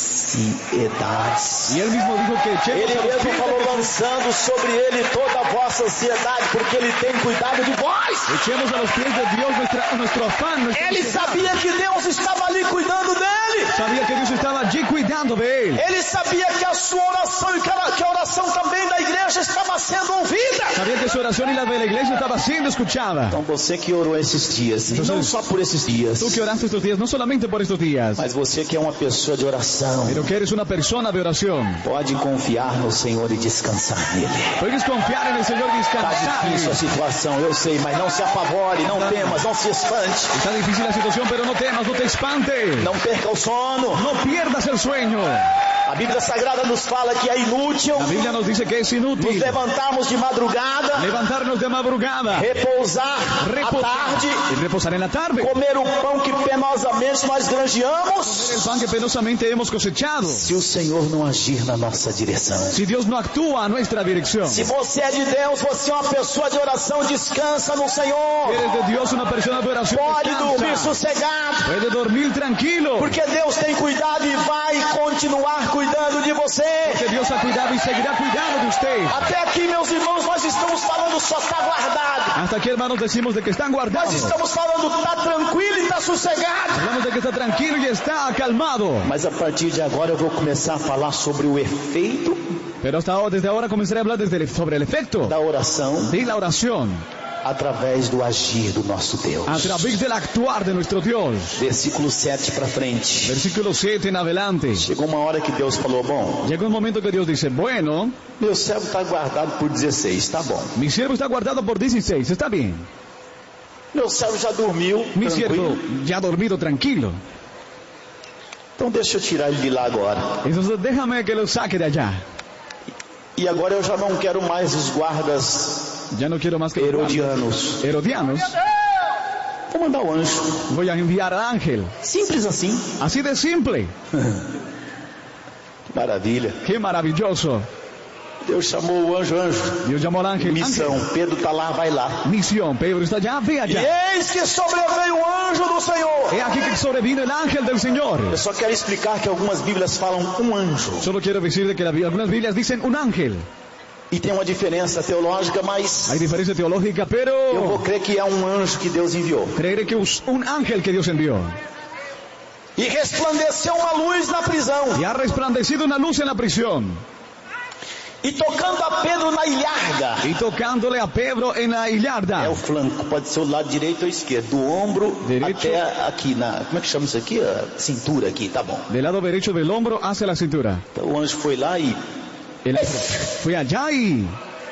ansiedades. y él mismo dijo que echemos Ele a los mesmo pies falou, de Jesús. lançando sobre ele toda a vossa ansiedade, porque ele tem cuidado de vós. Echemos a los pies de Dios nuestro afán, nuestra Ele ansiedad. sabia que Deus estava ali cuidando dele. Sabía que Dios estaba allí cuidando de él. Ele sabia que a sua oração e que a oração também da igreja estava sendo ouvida. Sabía que su oración y la de la iglesia estaba siendo escuchada. Então você que orou esses dias, e Então, não só por esses dias, Tú que oraste estos días, no solamente por estos días, mas você que é uma pessoa de oração, pero que eres una persona de oración, pode confiar no Senhor e descansar nele. puedes confiar en el Señor y Está descansar. difícil a situação, eu sei, mas não se apavore, não temas, não se espante, Está difícil la situación, pero no temas, no te espantes. não perca o sono. No pierdas el sueño. A Bíblia Sagrada nos fala que é inútil La Biblia nos dice que es nos inútil levantarmos de madrugada, levantarnos de madrugada, repousar à tarde, y reposar en la tarde, comer o pão que penosamente nós granjeamos, el pan que penosamente hemos cosechado. se o Senhor não agir na nossa direção. Si Dios no actúa a nuestra dirección, Se você é de Deus, você é uma pessoa de oração, descansa no Senhor. eres de Dios una persona de oración, Pode dormir descansa. sossegado, Puede dormir tranquilo, porque Deus tem cuidado e vai continuar cuidando de você. porque Dios ha cuidado y seguirá cuidando de usted. Até aqui, meus irmãos, nós estamos falando só está guardado. Hasta aquí, hermanos, decimos de que están Nós guardados. estamos falando está tranquilo e está sossegado. Hablamos de que está tranquilo y está acalmado. Mas a partir de agora eu vou começar a falar sobre o efeito Pero desde ahora comenzaré a hablar sobre el efecto da oração de la oración através do agir do nosso Deus. a través del actuar de nuestro Dios. Versículo 7 para frente. Versículo 7 en adelante. Chegou uma hora que Deus falou, bom, Llega un momento que Dios dice, bueno, meu servo está guardado por 16, tá bom. mi siervo está guardado por 16, está bien. Meu servo já dormiu, Mi tranquilo. siervo ya ha dormido tranquilo. Então deixa eu tirar ele de lá agora. Entonces déjame que lo saque de allá. E agora eu já não quero mais os guardas Ya no quiero más que herodianos. herodianos. Vou mandar o anjo. Voy a enviar al ángel. Simples assim. Así de simple. Maravilha. Qué maravilloso. Deus chamou o anjo, Dios llamó al ángel. missão. Ángel. Pedro está lá, vai lá. Misión. Pedro está allá, ve E allá. eis que sobreveio o anjo do Senhor. He aquí que sobrevino el ángel del Señor. Eu só quero explicar que algumas Bíblias falam um anjo. Solo quiero decir de que algunas Biblias dicen un ángel. E tem uma diferença teológica, mas Hay diferencia teológica, eu vou pero crer que é um anjo que Deus enviou. creeré que es un ángel que Dios envió. E resplandeceu uma luz na prisão. Y ha resplandecido una luz en la prisión. E tocando a Pedro na ilharga. Y tocándole a Pedro en la É hillarda. o flanco, pode ser o lado direito ou esquerdo, do ombro Direito. até aqui na, como é que chama isso aqui? A cintura aqui, tá bom. Del lado derecho del hombro hacia la cintura. Então o anjo foi lá e El ángel fue allá y...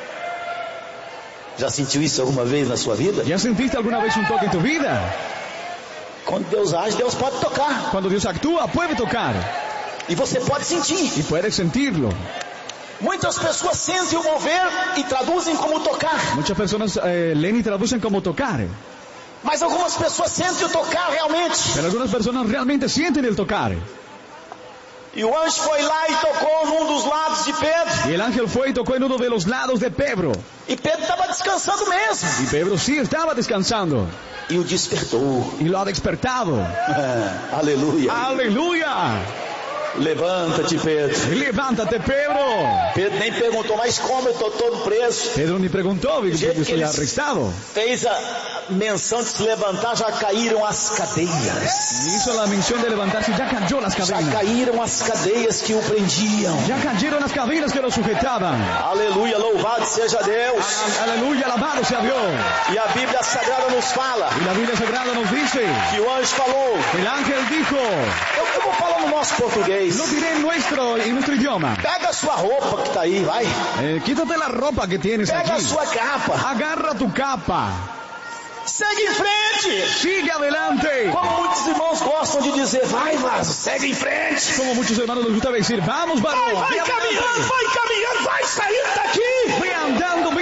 já sentiu isso alguma vez na sua vida? ¿Ya sentiste alguna vez un toque en tu vida? Quando Deus age, Deus pode tocar. Cuando Dios actúa, puede tocar. E você pode sentir. Y puedes sentirlo. Muitas pessoas sentem o mover e traduzem como tocar. Muchas personas leen y traducen como tocar. Mas algumas pessoas sentem o tocar realmente. Pero algunas personas realmente sienten el tocar. E o anjo foi lá e tocou num dos lados de Pedro. Y el ángel fue y tocó en uno de los lados de Pedro. E Pedro estava descansando mesmo. Y Pedro sí estaba descansando. E o despertou. Y lo ha despertado. Aleluia. ¡Aleluya! Levanta-te, Pedro. Levántate, Pedro. Pedro nem perguntou, mas como eu estou todo preso? Pedro ni preguntó, porque yo estoy arrestado. Fez a menção de se levantar, já caíram as cadeias. Hizo la mención de levantarse y ya cayó las Já cadenas. caíram as cadeias que o prendiam. Ya cayeron las cadenas que lo sujetaban. Aleluia, louvado seja Deus. Aleluya, alabado sea Dios. E a Bíblia Sagrada nos fala Y la Biblia Sagrada nos dice, que o anjo falou. el ángel dijo, Eu vou falar no nosso português. lo diré en nuestro idioma. Pega a sua roupa que está aí, vai. Quítate la ropa que tienes Pega a aquí. sua capa. Agarra tu capa. Segue em frente. Sigue adelante. Como muitos irmãos gostam de dizer, vai, Vaso, segue em frente. Como muchos hermanos les gusta decir, vamos, varón. Vai caminhando, vai caminhando, vai saindo daqui.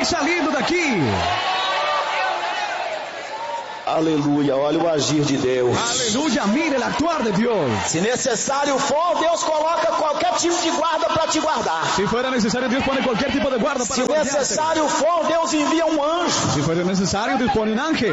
saliendo de aquí. Aleluia, olha o agir de Deus. Aleluya, mire el actuar de Dios. Se necessário for, Deus coloca qualquer tipo de guarda para te guardar. Si fuera necesario, Dios pone cualquier tipo de guarda para Se guardarte. necessário for, Deus envia um anjo. Si fuera necesario, Dios pone un ángel.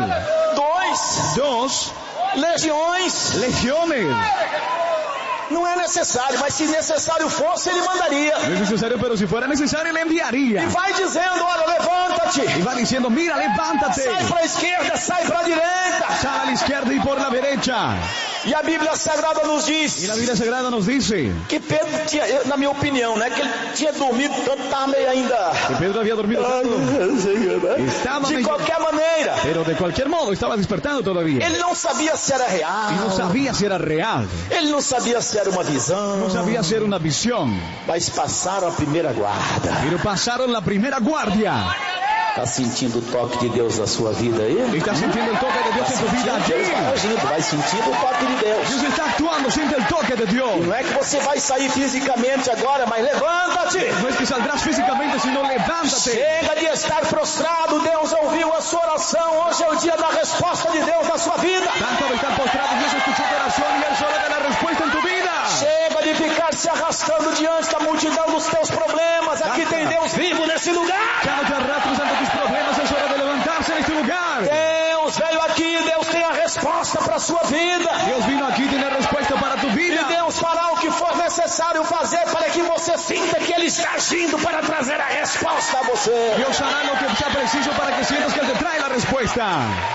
2 legiões. Legiones. Não é necessário, mas se necessário fosse, ele mandaria. No es necesario, pero si fuera necesario, le enviaría. E vai dizendo, olha, levanta-te. Y va diciendo, mira, levántate. Sai para a esquerda, sai para a direita. Sal a la izquierda y por la derecha. E a Bíblia Sagrada nos diz. Y la Biblia Sagrada nos dice. Que Pedro tinha, na minha opinião, né? Que ele tinha dormido tanto, estava meio ainda. Que Pedro había dormido tanto. Estaba de qualquer maneira. Pero de cualquier modo, estaba despertando todavía. Ele não sabia se era real. Y no sabía si era real. Ele não sabia se era uma visão. No sabía si era una visión. Mas passaram a primeira guarda. Pero pasaron la primera guardia. Está sentindo o toque de Deus na sua vida aí? Está sentindo o toque de Deus em sua vida aqui? Vai sentindo o toque de Deus. Deus está actuando, sente o toque de Deus. Não é que você vai sair fisicamente agora, mas levanta-te. Não é que saldrás fisicamente, senão levanta-te. Chega de estar prostrado, Deus ouviu a sua oração. Hoje é o dia da resposta de Deus na sua vida. Tanto de estar prostrado, Deus escuchou a oração e Ele só dá a resposta em tu vida. Chega de ficar se arrastando diante da multidão dos teus problemas. Aqui tem Deus vivo nesse lugar. Já não te arrastras ante tus problemas, é hora de levantar-se neste lugar. Deus veio aqui, Deus tem a resposta para a sua vida. Deus vino aqui e tem a resposta para tu vida. E Deus fará o que for necessário fazer para que você sinta que Ele está agindo para trazer a resposta a você. Deus fará o que sea preciso para que sientas que Ele te trae a resposta.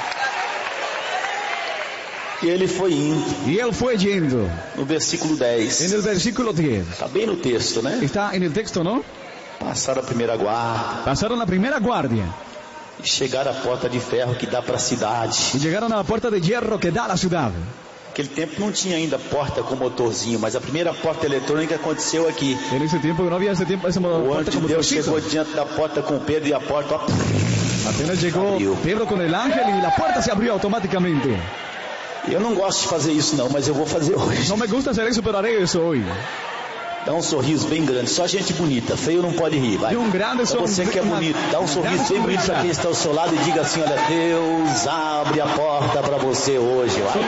E ele foi indo. E ele foi indo. No versículo 10. No versículo 10. Está bem no texto, né? Está no texto, não? Passaram a primeira guarda. Passaram a primeira guardia. E chegaram à porta de ferro que dá para a cidade. E chegaram à porta de hierro que dá à cidade. Naquele tempo não tinha ainda porta com motorzinho, mas a primeira porta eletrônica aconteceu aqui. Nesse tempo não havia essa porta com motorzinho. O anjo de Deus chegou diante da porta com Pedro e a porta... Ó, apenas chegou Pedro com o ángel e a porta se abriu automaticamente. Eu não gosto de fazer isso não, mas eu vou fazer hoje. Não me gusta fazer isso, mas harei isso hoje. Dá um sorriso bem grande, só gente bonita, feio não pode rir, vai. Grande você que é bonito, dá um sorriso bem bonito para quem está ao seu lado e diga assim, olha, Deus abre a porta para você hoje. Vai,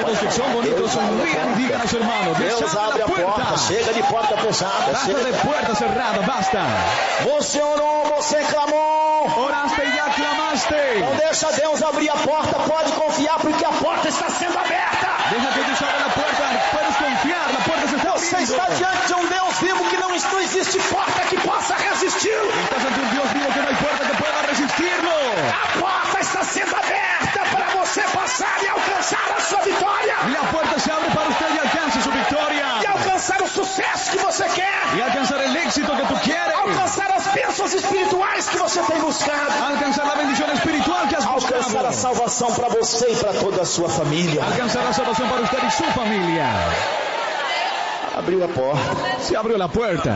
Deus abre a porta, chega de porta fechada. Chega de porta cerrada, basta. Você orou, você clamou. Oraste e já clamaste. Não deixa Deus abrir a porta, pode confiar porque a porta está sendo aberta. Deixa que Deus abra a porta, puedes confiar, a porta se está abrindo. Você está diante de um Deus vivo que não existe porta que possa resisti-lo. Estás ante um Deus vivo que não há porta que pueda resistir-lo. A porta está sendo aberta para você passar e alcançar a sua vitória. E a porta se abre para você e alcance sua vitória. E alcançar o sucesso que você quer. E alcançar o êxito que tu queres. Alcançar as bênçãos espirituais que você tem buscado. Alcançar a bendição espiritual que has buscado. Alcançar a salvação para você e para toda a sua família. Alcançar a salvação para você e sua família. Abriu a porta. Se abriu a porta.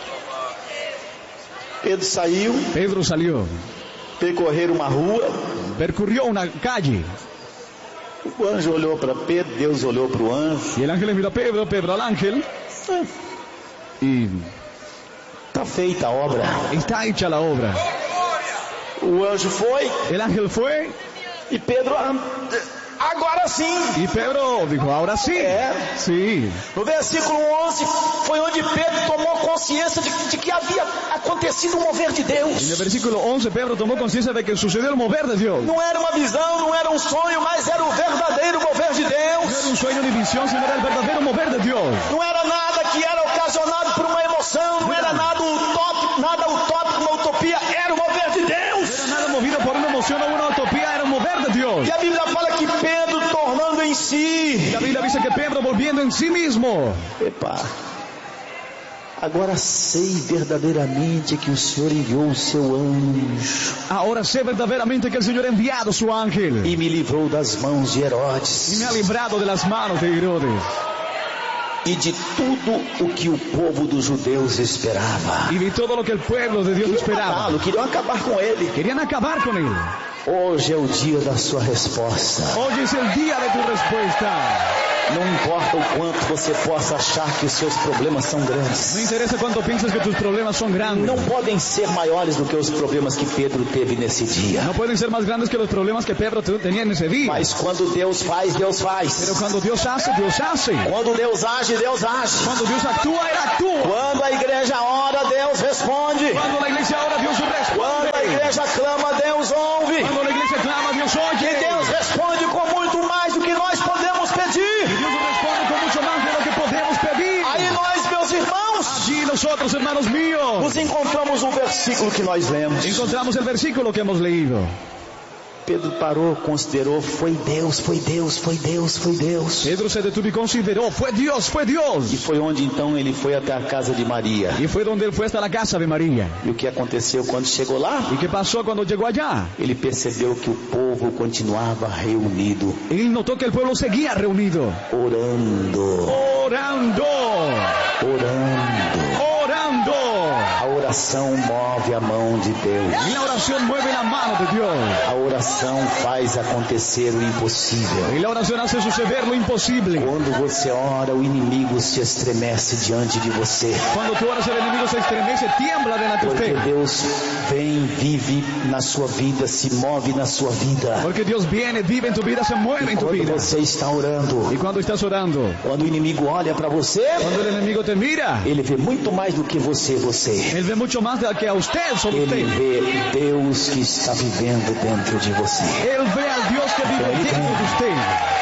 Pedro saiu. Pedro saiu. Percorreram uma rua. Percorreu uma calle. O anjo olhou para Pedro, Deus olhou para o anjo. E o ángel mirou Pedro, Pedro ao ángel. E está feita a obra. Está hecha a obra. O anjo foi. O ángel foi. E Pedro, agora sim. E Pedro dijo, agora sim. Sim. No versículo 11 foi onde Pedro tomou consciência de que havia acontecido um mover de Deus. E no versículo 11 Pedro tomou consciência de que sucedeu o mover de Deus. Não era uma visão, não era um sonho, mas era o verdadeiro mover de Deus. Não era um sonho de visão, senão era o verdadeiro mover de Deus. Não era nada que era ocasionado por uma emoção, não era nada utópico, uma utopia, era o mover de Deus. Não era nada movido por uma emoção ou uma utopia, era o mover de Deus. E a Bíblia fala que Pedro tornando em si. E a Bíblia diz que Pedro volviendo em si mesmo. Epa. Agora sei verdadeiramente que o Senhor enviou o seu anjo. Agora sei verdadeiramente que o Senhor enviado o seu ángel. E me livrou das mãos de Herodes. E me ha livrado de las manos de Herodes. E de tudo o que o povo dos judeus esperava. E de todo o que o povo de Deus esperava. Queriam acabar com ele. Queriam acabar com ele. Hoje é o dia da sua resposta. Hoy es el día de tu respuesta. Não importa o quanto você possa achar que os seus problemas são grandes. No interesa cuánto piensas que tus problemas son grandes. Não podem ser maiores do que os problemas que Pedro teve nesse dia. No pueden ser más grandes que los problemas que Pedro tenía en ese día. Mas quando Deus faz, Deus faz. Pero cuando Dios hace, Dios hace. Quando Deus age, Deus age. Cuando Dios actúa, Él actúa. Quando a igreja ora, Deus responde. Cuando la iglesia ora, Dios responde. Quando a igreja clama, Deus ouve. Cuando la iglesia clama, Dios oye. E Deus responde com muito mais do que nós podemos pedir. Y Dios responde con mucho más de lo que podemos pedir. Aí nós, meus irmãos, Allí nosotros, hermanos míos, nos encontramos um versículo que nós lemos. encontramos el versículo que hemos leído. Pedro parou, considerou, foi Deus, foi Deus, foi Deus, foi Deus. Pedro se detuvo y consideró, fue Dios, fue Dios. E foi onde então ele foi até a casa de Maria. Y fue donde él fue hasta la casa de María. E o que aconteceu quando chegou lá? ¿Y qué pasó cuando llegó allá? Ele percebeu que o povo continuava reunido, Él notó que el pueblo seguía reunido, orando, orando, orando. orando. A oração move a mão de Deus. Y la oración mueve la mano de Dios. A oração faz acontecer o impossível. Y la oración hace suceder lo imposible. Quando você ora, o inimigo se estremece diante de você. Cuando tú oras, el enemigo se estremece, tiembla delante de Porque usted. Deus vem, vive na sua vida, se move na sua vida. Porque Dios viene, vive en tu vida, se mueve en tu Quando vida. você está orando, Y cuando estás orando, quando o inimigo olha para você, cuando el enemigo te mira, ele vê muito mais do que você. él ve mucho más que a usted, sobre Ele usted. vê Deus que está vivendo dentro de você. Él ve al Dios que vive dentro de usted.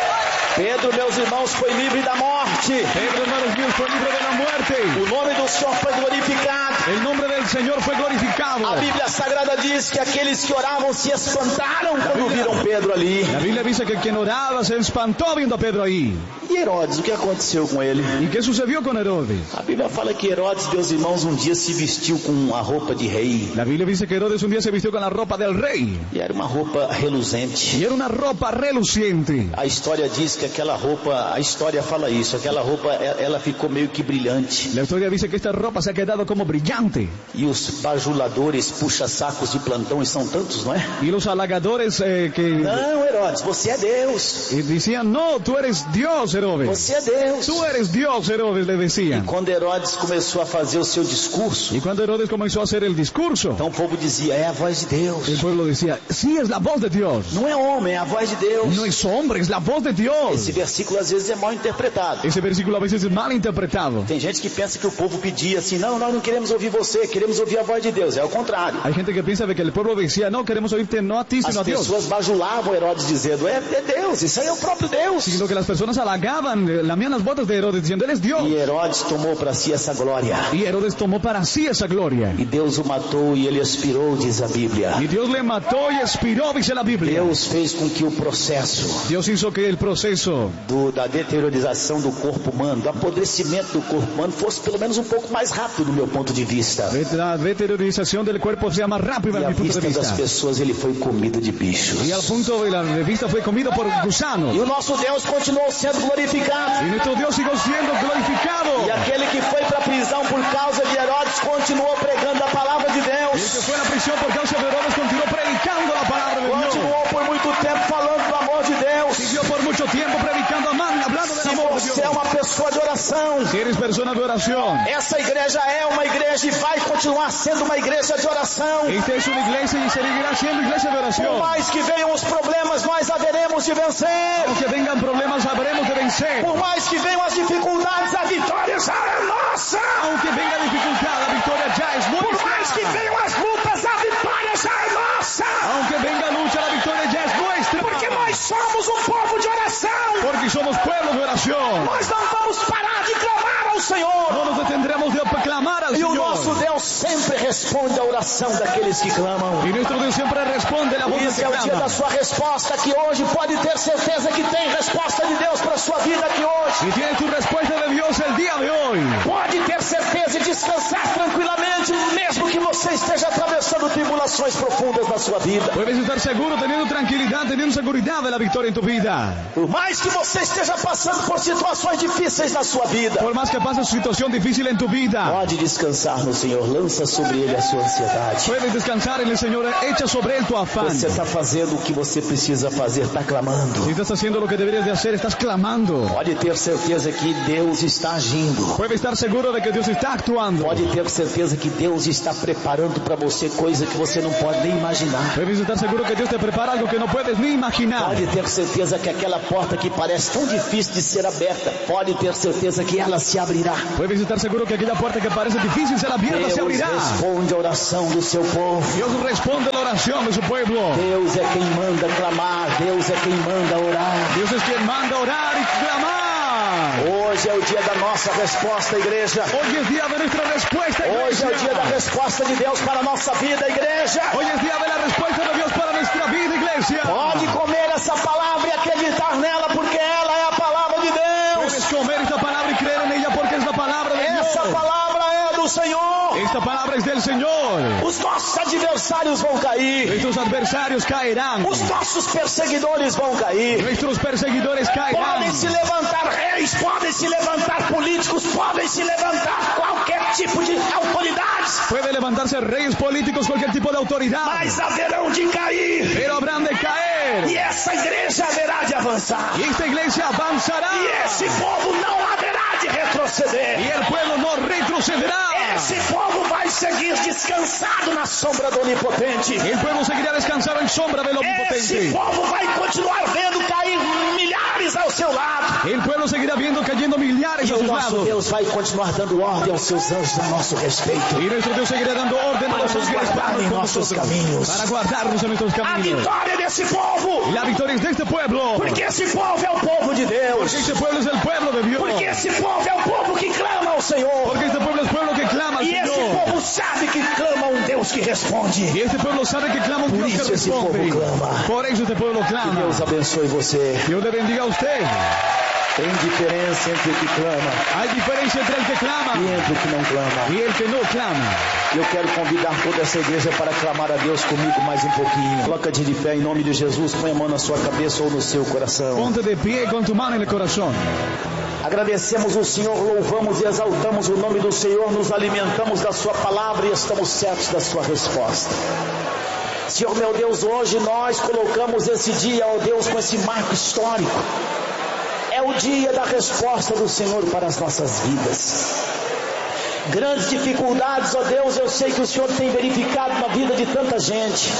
Pedro, meus irmãos, foi livre da morte. Pedro, hermanos míos, fue libre de la muerte. O nome do Senhor foi glorificado. El nombre del Señor fue glorificado. A Bíblia Sagrada diz que aqueles que oravam se espantaram quando viram Pedro ali. La Biblia dice que quien oraba se espantó viendo a Pedro ahí. E Herodes, o que aconteceu com ele? ¿Y qué sucedió con Herodes? A Bíblia fala que Herodes, meus irmãos, um dia se vestiu com a roupa de rei. La Biblia dice que Herodes un día se vistió con la ropa del rey. E era uma roupa reluzente. Y era una ropa reluciente. A história diz que aquela roupa, a história fala isso, aquela roupa, ela ficou meio que brilhante. La historia dice que esta ropa se ha quedado como brillante. E os bajuladores, puxa-sacos de plantão, e são tantos, não é? Y los halagadores que Não, Herodes, você é Deus. decían, no, tú eres Dios, Herodes. Você é Deus. Tú eres Dios, Herodes, le decían. Quando Herodes começou a fazer o seu discurso, Y cuando Herodes comenzó a hacer el discurso, então o povo dizia, é a voz de Deus. el pueblo decía, sí, es la voz de Dios. Não é homem, é a voz de Deus. No es hombre, es la voz de Dios. Esse versículo às vezes é mal interpretado. Ese versículo a veces es mal interpretado. Tem gente que pensa que o povo pedia assim, não, nós não queremos ouvir você, queremos ouvir a voz de Deus. É o contrário. Hay gente que piensa de que el pueblo decía, no, queremos oírte no a ti, As sino a Dios. pessoas bajulavam Herodes dizendo, é Deus, isso aí é o próprio Deus. Sino que las personas halagaban, lamían las botas de Herodes diciendo, él es Dios. E Herodes tomou para si essa glória. Y Herodes tomó para sí esa gloria. E Deus o matou e ele expirou, diz a Bíblia. Y Dios le mató y expiró, dice la Biblia. Deus fez com que o processo Dios hizo que el proceso da deteriorização do corpo humano, do apodrecimento do corpo humano, fosse pelo menos um pouco mais rápido do meu ponto de vista. la deteriorización del cuerpo sea más rápida E a à mi punto de vista das vista. pessoas ele foi comido de bichos. Y al punto de la vista fue comido por gusanos. E o nosso Deus continuou sendo glorificado. Y nuestro Dios siguió siendo glorificado. E aquele que foi para a prisão por causa de Herodes continuou pregando a palavra de Y el Deus. que fue a la prisión por causa de Herodes continuó predicando la palabra de Dios. Continuou por muito tempo falando do amor de Deus. Siguió por mucho tiempo predicando, hablando del Se amor de Dios. você é uma pessoa de oração, Si eres persona de oración, essa igreja é uma igreja e vai continuar sendo uma igreja de oração. esta es una iglesia y seguirá siendo iglesia de Por oración. mais que venham os problemas, nós haveremos de vencer. Aunque vengan problemas, sabremos de vencer. Por mais que venham as dificuldades, a vitória já é nossa. Aunque venga dificultad, la victoria ya es Por mais que nuestra. venham as lutas, a vitória já é nossa. Aunque venga lucha, la victoria ya es nuestra. Porque nós somos um povo de oração. Porque somos pueblo de oración. Nós não vamos parar de clamar ao Senhor. No nos detendremos de clamar al E o Señor. nosso Deus sempre responde à oração daqueles que clamam. Y nuestro Dios siempre responde la Por voz isso que é o dia da clama. sua resposta, que hoje pode ter certeza que tem resposta de Deus para a sua vida aqui hoje. Y tienes tu respuesta de Dios el día de hoy. Pode ter certeza e descansar tranquilamente, mesmo que você esteja atravessando tribulações profundas na sua vida. Puedes estar seguro, teniendo tranquilidad, teniendo seguridad de la victoria en tu vida. Por mais que você esteja passando por situações difíceis na sua vida, Por más que pases situación difícil en tu vida, pode descansar no Senhor. Lança lança sobre ele a sua ansiedade. Puedes descansar en el Señor, echa sobre él tu afán. Você está fazendo o que você precisa fazer, está clamando. Si estás haciendo lo que deberías de hacer, estás clamando. Pode ter certeza que Deus está agindo. Puedes estar seguro de que Dios está actuando. Pode ter certeza que Deus está preparando para você coisa que você não pode nem imaginar. Puedes estar seguro que Dios te prepara algo que no puedes ni imaginar. Pode ter certeza que aquela porta que parece tão difícil de ser aberta, pode ter certeza que ela se abrirá. Puedes estar seguro que aquella puerta que parece difícil ser abierta Deus se abrirá. responde a oração do seu povo. Dios responde a la oración de su pueblo. Deus é quem manda clamar. Deus é quem manda orar. Dios es quien manda orar y clamar. Hoje é o dia da nossa resposta, igreja. Hoy es día de nuestra respuesta, iglesia. Hoje é o dia da resposta de Deus para a nossa vida, igreja. Hoy es día de la respuesta de Dios para nuestra vida, iglesia. Pode comer essa palavra e acreditar nela, porque ela é a palavra de Deus. Puedes comer esta palabra y creer en ella porque es la palabra de Dios. Essa palavra é do Senhor. Esta palabra es del Señor. Os nossos adversários vão cair. Nuestros adversarios caerán. Os nossos perseguidores vão cair. Nuestros perseguidores caerán. Podem se levantar reis, podem se levantar políticos, podem se levantar qualquer tipo de autoridades. Puede levantarse reyes políticos, cualquier tipo de autoridad. Mas haverão de cair. Pero habrán de caer. E essa igreja haverá de avançar. Y esta iglesia avanzará. E esse povo não haverá de retroceder. Y el pueblo no retrocederá. Esse povo vai seguir descansado na sombra do Onipotente. El pueblo seguirá descansado en sombra del Omnipotente. Esse povo vai continuar vendo cair milhares ao seu lado. El pueblo seguirá viendo cayendo millares E a o sus nosso lados. Deus vai continuar dando ordem aos seus anjos a nosso respeito. Y nuestro Dios seguirá dando orden a Para los nos ángeles guardar para em nossos nosotros, caminhos. para guardarnos en nuestros A caminos. vitória desse povo. Y la victoria es de este pueblo. Porque esse povo é o povo de Deus. Porque este pueblo es el pueblo de Dios. Porque esse povo é o povo que clama ao Senhor. Porque este pueblo es pueblo que clama al E esse Señor. povo sabe que clama a um Deus que responde. Y este pueblo sabe que clama un Por Dios que isso esse povo responde. clama. Por eso este pueblo Que clama. Deus abençoe você. Dios le bendiga a usted. Tem diferença entre o que clama Hay diferencia entre el que clama e entre o que não clama. y el que no clama. Eu quero convidar toda essa igreja para clamar a Deus comigo mais um pouquinho. Coloca-te de pé em nome de Jesus. Põe a mão na sua cabeça ou no seu coração. Ponte de pie con tu mano en el corazón. Agradecemos o Senhor, louvamos e exaltamos o nome do Senhor, nos alimentamos da sua palavra e estamos certos da sua resposta. Senhor meu Deus, hoje nós colocamos esse dia, ó Deus, com esse marco histórico. É o dia da resposta do Senhor para as nossas vidas. Grandes dificuldades, ó Deus, eu sei que o Senhor tem verificado na vida de tanta gente.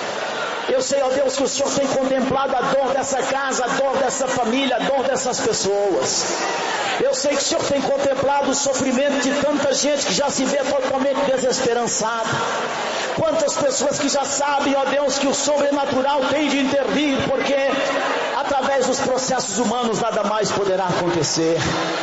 Eu sei, ó Deus, que o Senhor tem contemplado a dor dessa casa, a dor dessa família, a dor dessas pessoas. Eu sei que o Senhor tem contemplado o sofrimento de tanta gente que já se vê totalmente desesperançada. Quantas pessoas que já sabem, ó Deus, que o sobrenatural tem de intervir, porque através dos processos humanos nada mais poderá acontecer.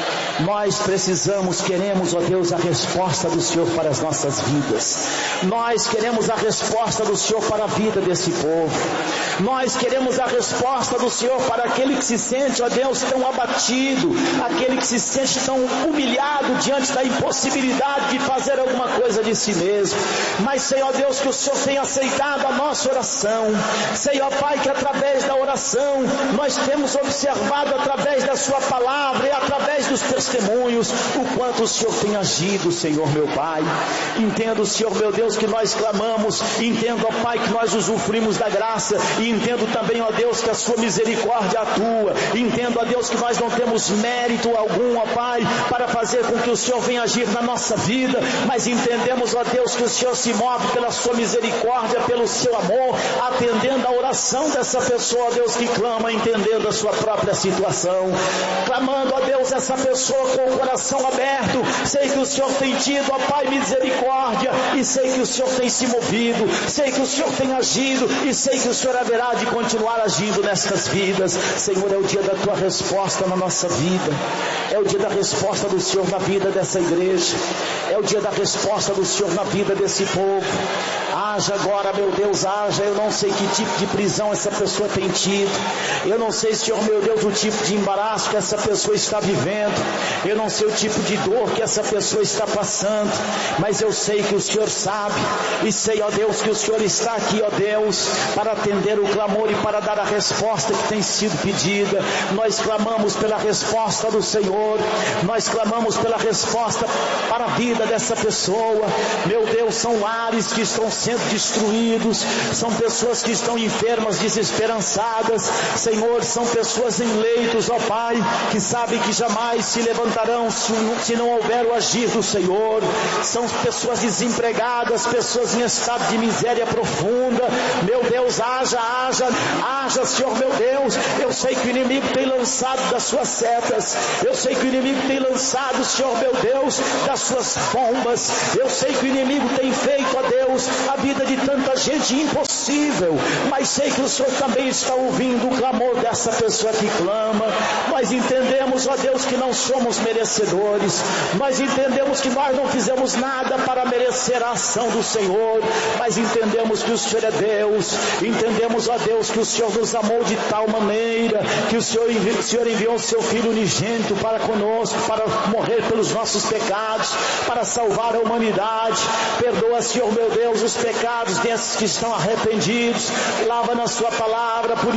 Nós precisamos, queremos, ó Deus, a resposta do Senhor para as nossas vidas. Nós queremos a resposta do Senhor para a vida desse povo. Nós queremos a resposta do Senhor para aquele que se sente, ó Deus, tão abatido, aquele que se sente tão humilhado diante da impossibilidade de fazer alguma coisa de si mesmo. Mas sei, ó Deus, que o Senhor tem aceitado a nossa oração. Sei, ó Pai, que através da oração nós temos observado através da sua palavra e através dos testemunhos o quanto o Senhor tem agido, Senhor meu Pai. Entendo, Senhor meu Deus, que nós clamamos, entendo, ó Pai, que nós usufruímos da graça, e entendo também, ó Deus, que a sua misericórdia atua. Entendo, ó Deus, que nós não temos mérito algum, ó Pai, para fazer com que o Senhor venha agir na nossa vida, mas entendemos, ó Deus, que o Senhor se move pela sua misericórdia, pelo seu amor, atendendo a oração dessa pessoa, ó Deus, que clama, entendendo a sua própria situação, clamando, ó Deus, essa pessoa com o coração aberto. Sei que o Senhor tem tido, ó Pai, misericórdia, e sei que o Senhor tem se movido, sei que o Senhor tem agido, e sei que o Senhor haverá de continuar agindo nestas vidas. Senhor, é o dia da tua resposta na nossa vida, é o dia da resposta do Senhor na vida dessa igreja, é o dia da resposta do Senhor na vida desse povo. Haja agora, meu Deus, haja. Eu não sei que tipo de prisão essa pessoa tem tido. Eu não sei, Senhor, meu Deus, o tipo de embaraço que essa pessoa está vivendo. Eu não sei o tipo de dor que essa pessoa está passando. Mas eu sei que o Senhor sabe. E sei, ó Deus, que o Senhor está aqui, ó Deus, para atender o clamor e para dar a resposta que tem sido pedida. Nós clamamos pela resposta do Senhor. Nós clamamos pela resposta para a vida dessa pessoa. Meu Deus, são lares que estão sendo destruídos, são pessoas que estão enfermas, desesperançadas. Senhor, são pessoas em leitos, ó Pai, que sabem que jamais se levantarão se não houver o agir do Senhor. São pessoas desempregadas, pessoas em estado de miséria profunda. Meu Deus, haja, Senhor, meu Deus. Eu sei que o inimigo tem lançado das suas setas. Eu sei que o inimigo tem lançado, Senhor, meu Deus, das suas bombas. Eu sei que o inimigo tem feito, ó Deus, a vida de tanta gente impossível. Mas sei que o Senhor também está ouvindo o clamor dessa pessoa que clama. Nós entendemos, ó Deus, que não somos merecedores. Nós entendemos que nós não fizemos nada para merecer a ação do Senhor. Mas entendemos que o Senhor é Deus. Entendemos, ó Deus, que o Senhor nos amou de tal maneira que o Senhor enviou o seu Filho unigênito para conosco, para morrer pelos nossos pecados, para salvar a humanidade. Perdoa, Senhor, meu Deus, os pecados desses que estão arrependidos. Lava na sua palavra,